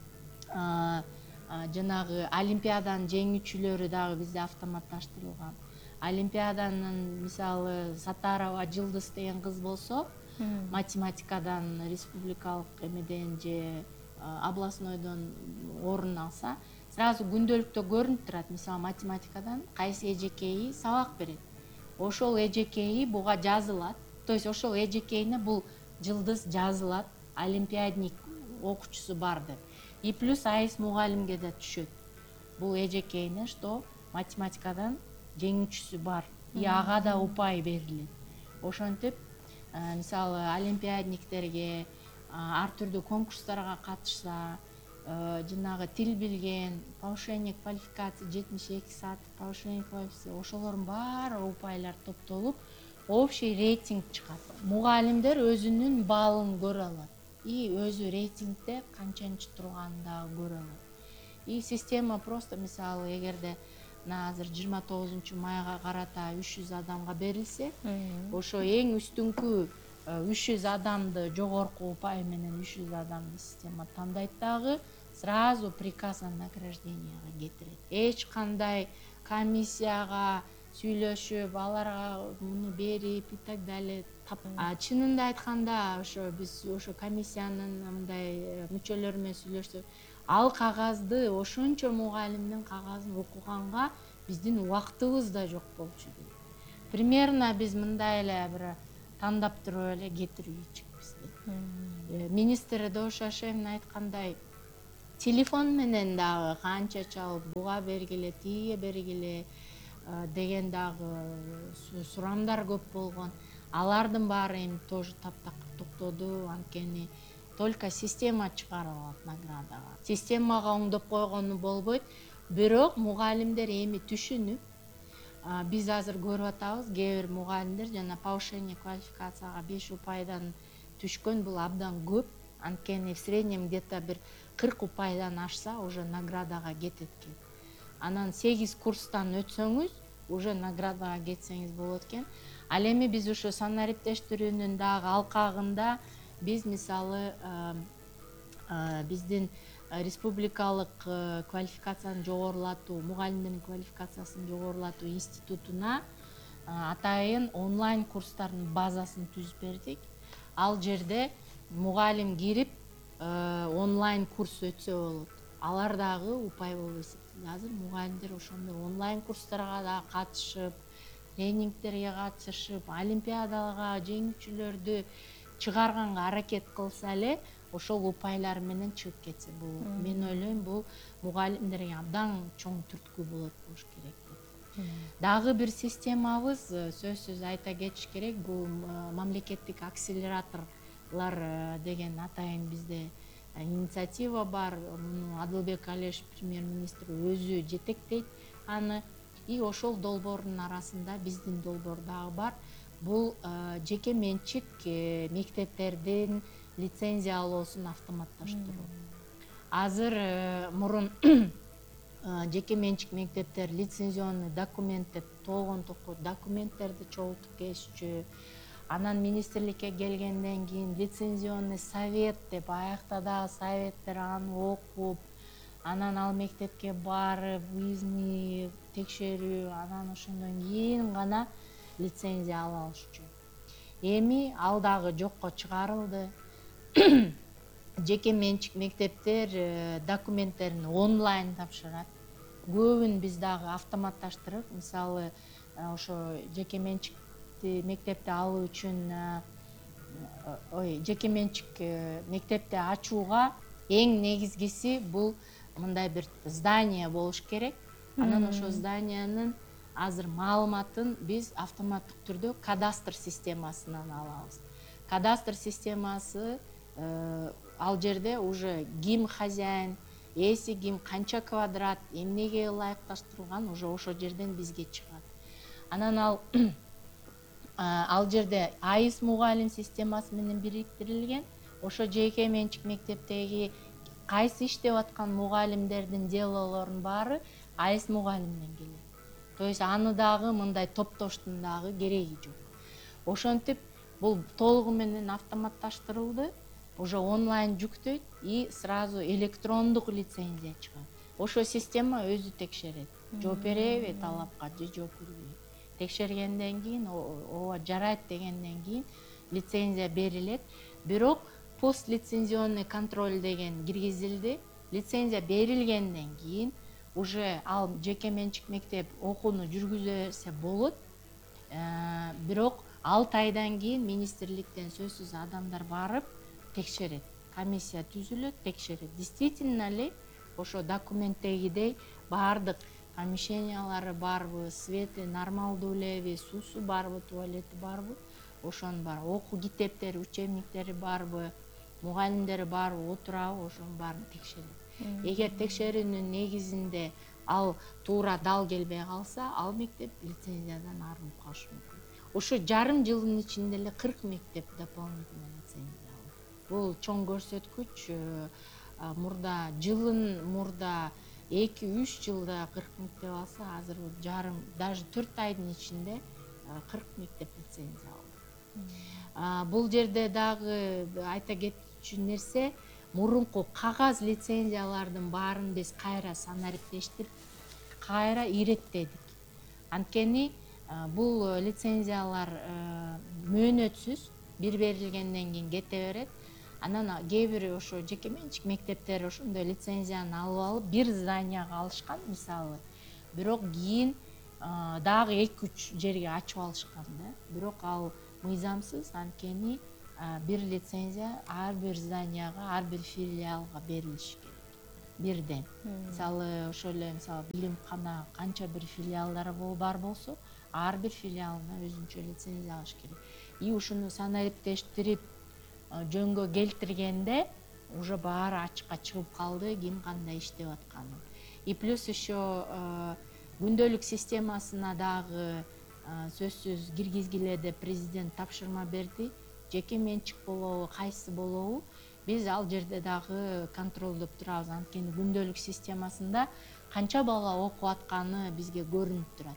жанагы олимпиаданын жеңүүчүлөрү дагы бизде автоматташтырылган. Олимпиаданын мисалы Сатарова Жылдыз деген кыз болсо, математикадан республикалык эмеден же областнойдон орун алса, сразу күндөлүктө көрүнүп турат. Мисалы математикадан кайсы эжекейи сабак берет. Ошол эжекейи буга жазылат. То есть ошол эжекейине бул Жылдыз жазылат, олимпиадник окуучусу бар деп. И плюс аис мугалимге да түшөт. Бул эжекейине что математикадан жеңүүчүсү бар. И ага да упай берилет. Ошентип, мисалы олимпиадниктерге ар түрдүү конкурстарга катышса, жанагы тил билген, повышение квалификации жетимиш эки саат, повышение квалификации, ошолордун баары упайлар топтолуп, общий рейтинг чыгат. Мугалимдер өзүнүн баллын көрө алат. И өзү рейтингде канчанчы турганын дагы көрө алат. И система просто, мисалы, эгерде азыр жыйырма тогузунчу майга карата үч жүз адамга берилсе, ошо эң үстүңкү үч жүз адамды жогорку упай менен үч жүз адамды система тандайт дагы сразу приказ о награжденияга кетирет. Эч кандай комиссияга сүйлөшүп аларга муну берип и так далее. Чынында айтканда ошо биз ошо комиссиянын мындай мүчөлөрү менен сүйлөшсөк, ал кагазды ошончо мугалимдин кагазын окуганга биздин убактыбыз да жок болчу дейт. Примерно биз мындай эле бир тандап туруп эле кетирүүчүбүз дейт. Министр Даушашевдин айткандай, телефон менен дагы канча чалып буга бергиле, тиге бергиле деген дагы сурамдар көп болгон. Алардын баары эми тоже таптакыр токтоду, анткени только система чыгарылат наградага. Системага оңдоп койгону болбойт, бирок мугалимдер эми түшүнүп, биз азыр көрүп атабыз, кээ бир мугалимдер жана повышение квалификацияга беш упайдан түшкөн, бул абдан көп. Анткени в среднем где-то бир кырк упайдан ашса, уже наградага кетет экен. Анан сегиз курстан өтсөңүз, уже наградага кетсеңиз болот экен. Ал эми биз ушу санариптештирүүнүн дагы алкагында биз мисалы биздин республикалык квалификацияны жогорулатуу, мугалимдердин квалификациясын жогорулатуу институтуна атайын онлайн курстардын базасын түзүп бердик. Ал жерде мугалим кирип онлайн курс өтсө болот. Алар дагы упай болуп эсептелет. Азыр мугалимдер ошондой онлайн курстарга да катышып, тренингтерге катышып, олимпиадага жеңүүчүлөрдү чыгарганга аракет кылса эле, ошол упайлар менен чыгып кетсе болот. Мен ойлойм, бул мугалимдерге абдан чоң түрткү болот болуш керек деп. Дагы бир системабыз, сөзсүз айта кетиш керек, бул мамлекеттик акселераторлор деген атайын бизде инициатива бар. Муну Адылбек Алешев премьер-министр өзү жетектейт аны. И ошол долбоордун арасында биздин долбоор дагы бар. Бул жеке менчик мектептердин лицензия алуусун автоматташтыруу. Азыр мурун жеке менчик мектептер лицензионный документ деп толгон токко документтерди чогултуп келишчү. Анан министрликке келгенден кийин лицензионный совет деп аякта дагы советтер аны окуп, анан ал мектепке барып, выездный текшерүү, анан ошондон кийин гана лицензия ала алышчу. Эми ал дагы жокко чыгарылды. Жеке менчик мектептер документтерин онлайн тапшырат. Көбүн биз дагы автоматташтырып, мисалы ошо жеке менчик мектепти алуу үчүн, ой, жеке менчик мектепти ачууга эң негизгиси бул мындай бир здание болуш керек. Анан ошо зданиянын азыр маалыматын биз автоматтык түрдө кадастр системасынан алабыз. Кадастр системасы ал жерде уже ким хозяин, эси ким, канча квадрат, эмнеге ылайыкташтырылган уже ошо жерден бизге чыгат. Анан ал ал жерде айыс мугалим системасы менен бириктирилген. Ошо жеке менчик мектептеги кайсы иштеп аткан мугалимдердин делолорунун баары айыс мугалимден келет. То есть аны дагы мындай топтоштун дагы кереги жок. Ошентип бул толугу менен автоматташтырылды. Уже онлайн жүктөйт и сразу электрондук лицензия чыгат. Ошо система өзү текшерет. Жооп береби талапка же жооп бербейби. Текшергенден кийин, ооба жарайт дегенден кийин лицензия берилет. Бирок пост лицензионный контроль деген киргизилди. Лицензия берилгенден кийин уже ал жеке менчик мектеп окууну жүргүзө берсе болот. Бирок алты айдан кийин министрликтен сөзсүз адамдар барып текшерет. Комиссия түзүлөт, текшерет. Действительно эле ошо документтегидей баардык помещениялары барбы, свети нормалдуу элеби, суусу барбы, туалети барбы, ошонун бар. Окуу китептери, учебниктери барбы, мугалимдери барбы, отурабы, ошонун баарын текшерет. Эгер текшерүүнүн негизинде ал туура дал келбей калса, ал мектеп лицензиядан арылып калышы мүмкүн. Ошо жарым жылдын ичинде эле кырк мектеп дополнительный лицензия алды. Бул чоң көрсөткүч. Мурда жылын мурда эки үч жылда кырк мектеп алса, азыр жарым, даже төрт айдын ичинде кырк мектеп лицензия алды. Бул жерде дагы айта кетчү нерсе, мурунку кагаз лицензиялардын баарын биз кайра санариптештирип, кайра иреттедик. Анткени Бул лицензиялар мөөнөтсүз, бир берилгенден кийин кете берет. Анан кээ бир ошо жеке менчик мектептер ошондой лицензияны алып алып бир зданияга алышкан мисалы. Бирок кийин дагы эки үч жерге ачып алышкан да. Бирок ал мыйзамсыз, анткени бир лицензия ар бир зданияга, ар бир филиалга берилиши керек. Бирден. Мисалы ошол эле мисалы билимкана канча бир филиалдары бар болсо, ар бир филиалына өзүнчө лицензия алыш керек. И ушуну санариптештирип жөнгө келтиргенде уже баары ачыкка чыгып калды, ким кандай иштеп атканы. И плюс еще күндөлүк системасына дагы сөзсүз киргизгиле деп президент тапшырма берди. Жеке менчик болобу, кайсы болобу, биз ал жерде дагы контролдоп турабыз. Анткени күндөлүк системасында канча бала окуп атканы бизге көрүнүп турат.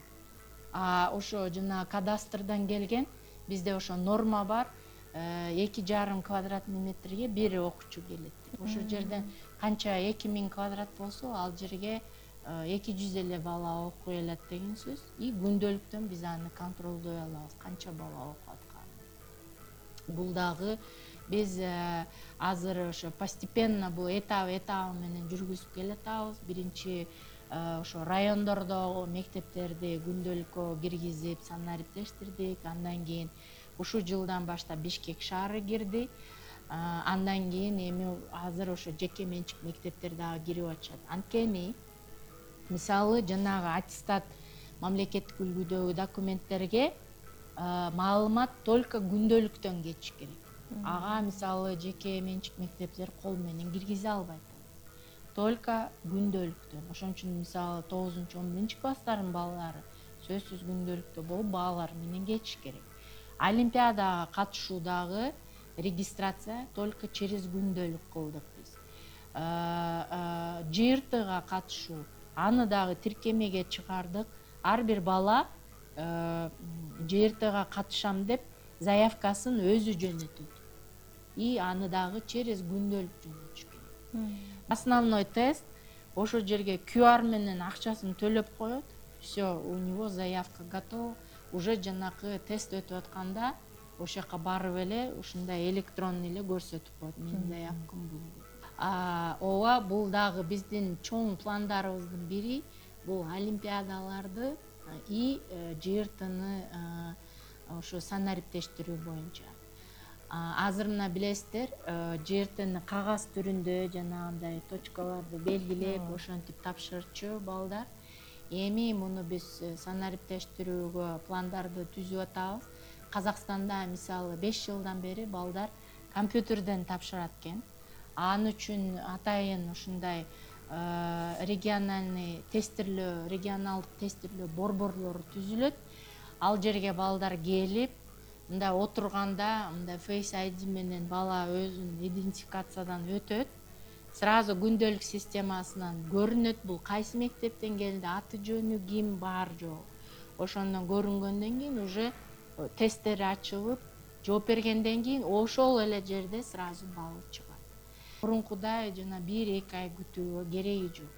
А ошо жана кадастрдан келген бизде ошо норма бар. эки жарым квадратный метрге бир окуучу келет. Ошол жерден канча эки миң квадрат болсо, ал жерге эки жүз эле бала окуй алат деген сөз. И күндөлүктөн биз аны контролдой алабыз, канча бала окуп атканын. Бул дагы биз азыр ошо постепенно бул этап этабы менен жүргүзүп келатабыз. Биринчи ошо райондордогу мектептерди күндөлүккө киргизип санариптештирдик. Андан кийин ушул жылдан баштап Бишкек шаары кирди. Андан кийин эми азыр ошо жеке менчик мектептер дагы кирип атышат. Анткени мисалы жанагы аттестат мамлекеттик үлгүдөгү документтерге маалымат только күндөлүктөн кетиш керек. Ага мисалы жеке менчик мектептер кол менен киргизе албайт. Только күндөлүктөн. Ошон үчүн мисалы тогузунчу он биринчи класстардын балалары сөзсүз күндөлүктө болуп баалар менен кетиш керек. Олимпиадага катышуудагы регистрация только через күндөлүк кылдык биз. Жыйыртыга катышуу, аны дагы тиркемеге чыгардык. Ар бир бала жыйыртыга катышам деп заявкасын өзү жөнөтөт. И аны дагы через күндөлүк жөнөтүш керек. Основной тест ошол жерге ку ар менен акчасын төлөп коет. Все, у него заявка готова. Уже жанакы тест өтүп атканда ошол жака барып эле ушундай электронный эле көрсөтүп коет. Менин заявкам бул. Ооба, бул дагы биздин чоң пландарыбыздын бири, бул олимпиадаларды и жыйыртыны ошо санариптештирүү боюнча. Азыр мына билесиздер, жыйыртыны кагаз түрүндө жанагындай точкаларды белгилеп, ошентип тапшырчу балдар. Эми муну биз санариптештирүүгө пландарды түзүп атабыз. Казакстанда мисалы беш жылдан бери балдар компьютерден тапшырат экен. Ан үчүн атайын ушундай региональный тестирлөө, регионалдык тестирлөө борборлору түзүлөт. Ал жерге балдар келип, мындай отурганда, мындай Face ай ди менен бала өзүн идентификациядан өтөт. Сразу күндөлүк системасынан көрүнөт, бул кайсы мектептен келди, аты жөнү ким, бар жок. Ошондон көрүнгөндөн кийин уже тесттер ачылып, жооп бергенден кийин ошол эле жерде сразу бал чыгат. Мурункудай жана бир эки ай күтүүгө кереги жок.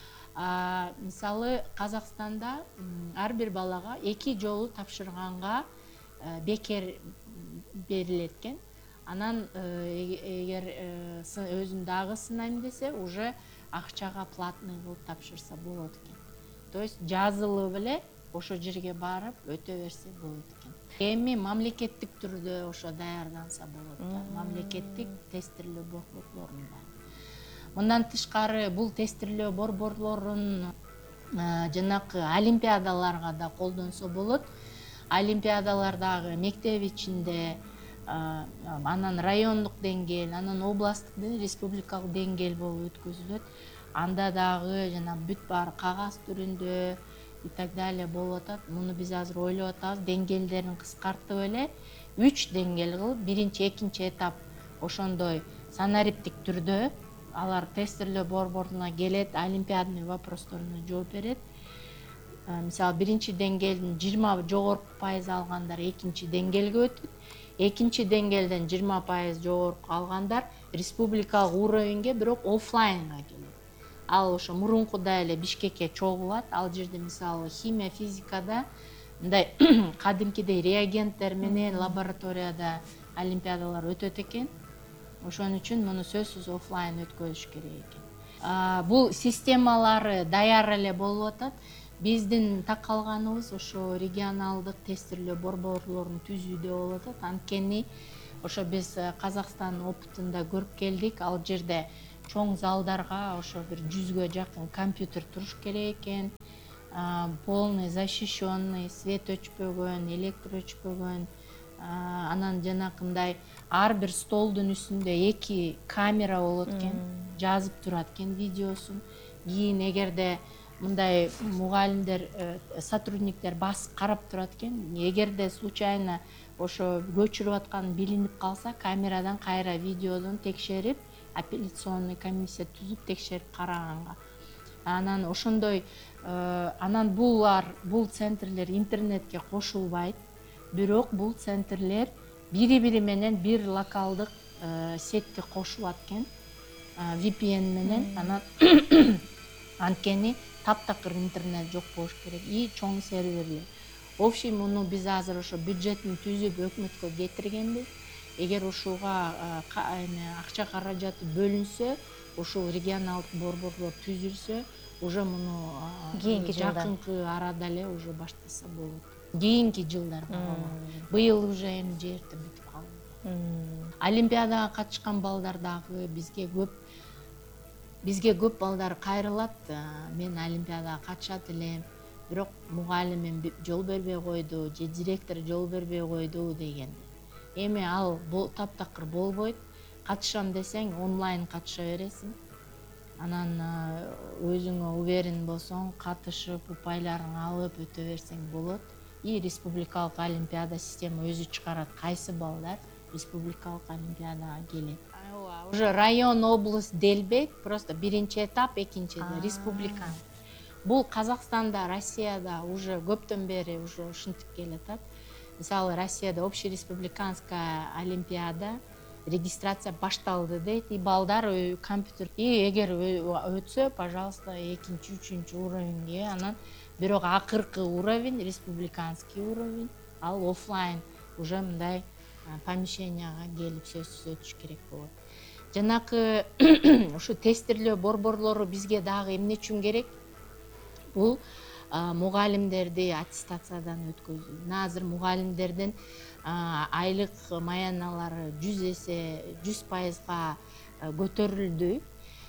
Мисалы Казакстанда ар бир балага эки жолу тапшырганга бекер берилет экен. Анан эгер өзүм дагы сынайм десе, уже акчага платный кылып тапшырса болот экен. То есть жазылып эле ошо жерге барып өтө берсе болот экен. Эми мамлекеттик түрдө ошо даярданса болот. Мамлекеттик тестирлөө борборлорунда. Мындан тышкары бул тестирлөө борборлорун жанакы олимпиадаларга да колдонсо болот. Олимпиадалардагы мектеп ичинде, анан райондук деңгээл, анан областтык, республикалык деңгээл болуп өткөзүлөт. Анда дагы жана бүт баары кагаз түрүндө и так далее болуп атат. Муну биз азыр ойлоп атабыз, деңгээлдерин кыскартып эле үч деңгээл кылып, биринчи, экинчи этап ошондой санариптик түрдө алар тестирлөө борборуна келет, олимпиадный вопросторуна жооп берет. Мисалы биринчи деңгээлдин жыйырма жогорку пайыз алгандар экинчи деңгээлге өтөт. Экинчи деңгээлден жыйырма пайыз жогорку алгандар республикалык уровеньге, бирок оффлайнга келет. Ал ошо мурункудай эле Бишкекке чогулат. Ал жерде мисалы химия, физикада мындай кадимкидей реагенттер менен лабораторияда олимпиадалар өтөт экен. Ошон үчүн муну сөзсүз офлайн өткөзүш керек экен. Бул системалары даяр эле болуп атат. Биздин такалганыбыз ошо регионалдык тестирлөө борборлорун түзүүдө болуп атат. Анткени ошо биз Казакстан опытында көрүп келдик. Ал жерде чоң залдарга ошо бир жүзгө жакын компьютер туруш керек экен. Полный защищенный, свет өчпөгөн, электр өчпөгөн. Анан жанакындай ар бир столдун үстүндө эки камера болот экен, жазып турат экен видеосун. Кийин эгерде мындай мугалимдер, сотрудниктер басып карап турат экен. Эгерде случайно ошо көчүрүп аткан билинип калса, камерадан кайра видеодон текшерип, апелляционный комиссия түзүп текшерип караганга. Анан ошондой, анан булар, бул центрлер интернетке кошулбайт. Бирок бул центрлер бири-бири менен бир локалдык сетке кошулат экен, ви пи эн менен. Анан анткени таптакыр интернет жок болуш керек и чоң серверлер. В общем, муну биз азыр ошо бюджетин түзүп өкмөткө кетиргенбиз. Эгер ушуга акча каражаты бөлүнсө, ушул регионалдык борборлор түзүлсө, уже муну кийинки жакынкы арада эле уже баштаса болот. Кийинки жылдарда. Быйыл уже эми жерти бүтүп калды. Олимпиадага катышкан балдар дагы бизге көп бизге көп балдар кайрылат. Мен олимпиадага катышат элем, бирок мугалимим жол бербей койду, же директор жол бербей койду дегенде. Эми ал таптакыр болбойт. Катышам десең онлайн катыша бересиң. Анан өзүңө уверен болсоң, катышып, упайларыңды алып өтө берсең болот. И республикалык олимпиада система өзү чыгарат кайсы балдар республикалык олимпиадага келет. Уже район, область делбейт, просто биринчи этап, экинчи республикан. Бул Казакстанда, Россияда уже көптөн бери уже ушинтип келатат. Мисалы, Россияда общереспубликанская олимпиада регистрация башталды дейт, и балдар компьютер, и эгер өтсө, пожалуйста, экинчи, үчүнчү уровеньге, анан бирок акыркы уровень, республиканский уровень, ал офлайн уже мындай помещенияга келип сөзсүз өтүш керек болот. Жанакы ушу тестирлөө борборлору бизге дагы эмне үчүн керек? Бул мугалимдерди аттестациядан өткөзүү. Азыр мугалимдердин айлык маяналары жүз эсе, жүз пайызга көтөрүлдү.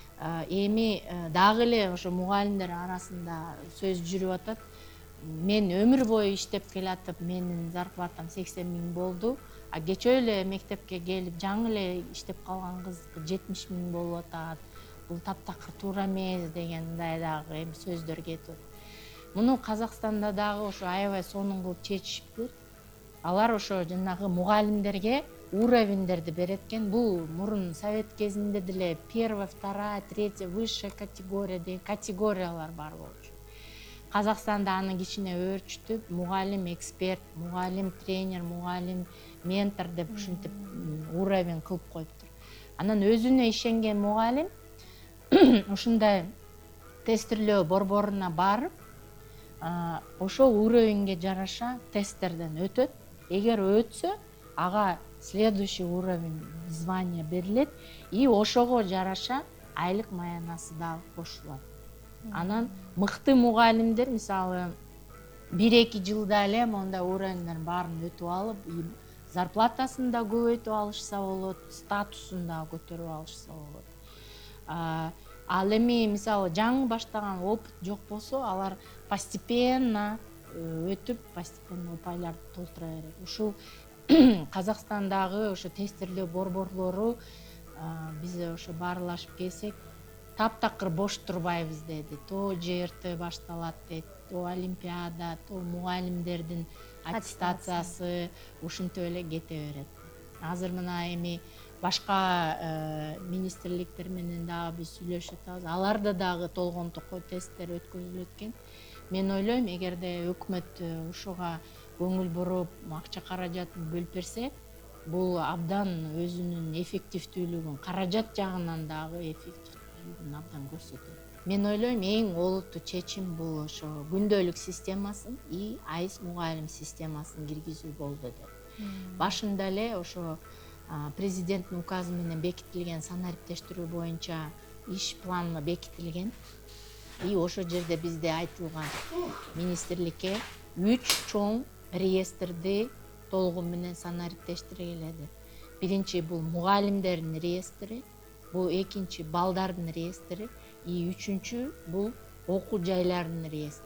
Эми дагы эле ошо мугалимдер арасында сөз жүрүп атат. Мен өмүр бою иштеп келатып, менин зарплатам сексен миң болду. А кечээ эле мектепке келип жаңы эле иштеп калган кыз жетимиш миң болуп атат. Бул таптакыр туура эмес деген мындай дагы эми сөздөр кетип. Муну Казакстанда дагы ошо аябай сонун кылып чечишиптир. Алар ошо жанагы мугалимдерге уровеньдерди берет экен. Бул мурун совет кезинде деле первая, вторая, третья, высшая категория деген категориялар бар болчу. Казакстанда аны кичине өөрчүтүп, мугалим эксперт, мугалим тренер, мугалим ментор деп ушинтип уровень кылып коюптур. Анан өзүнө ишенген мугалим ушундай тестирлөө борборуна барып, ошол уровеньге жараша тесттерден өтөт. Эгер өтсө, ага следующий уровень звания берилет и ошого жараша айлык маянасы дагы кошулат. Анан мыкты мугалимдер, мисалы, бир-эки жылда эле мондай уровеньдердин баарын өтүп алып, зарплатасын да көбөйтүп алышса болот, статусун да көтөрүп алышса болот. Ал эми мисалы жаңы баштаган опыт жок болсо, алар постепенно өтүп, постепенно упайларды толтура берет. Ушул Казакстандагы ошо тестирлөө борборлору биз ошо баарлашып келсек, таптакыр бош турбайбыз деди. То жерти башталат дейт, то олимпиада, то мугалимдердин аттестациясы ушинтип эле кете берет. Азыр мына эми башка министрликтер менен дагы биз сүйлөшүп атабыз. Аларда дагы толгон токой тесттер өткөзүлөт экен. Мен ойлойм, эгерде өкмөт ушуга көңүл буруп, акча каражатын бөлүп берсе, бул абдан өзүнүн эффективдүүлүгүн, каражат жагынан дагы эффективдүүлүгүн абдан көрсөтөт. мен ойлойм эң олуттуу чечим бул ошо күндөлүк системасын и айс мугалим системасын киргизүү болду деп. Башында эле ошо президенттин указы менен бекитилген санариптештирүү боюнча иш планы бекитилген. И ошол жерде бизде айтылган министрликке үч чоң реестрди толугу менен санариптештиргиле деп. Биринчи бул мугалимдердин реестри, бул экинчи балдардын реестри, и үчүнчү бул окуу жайлардын реестри.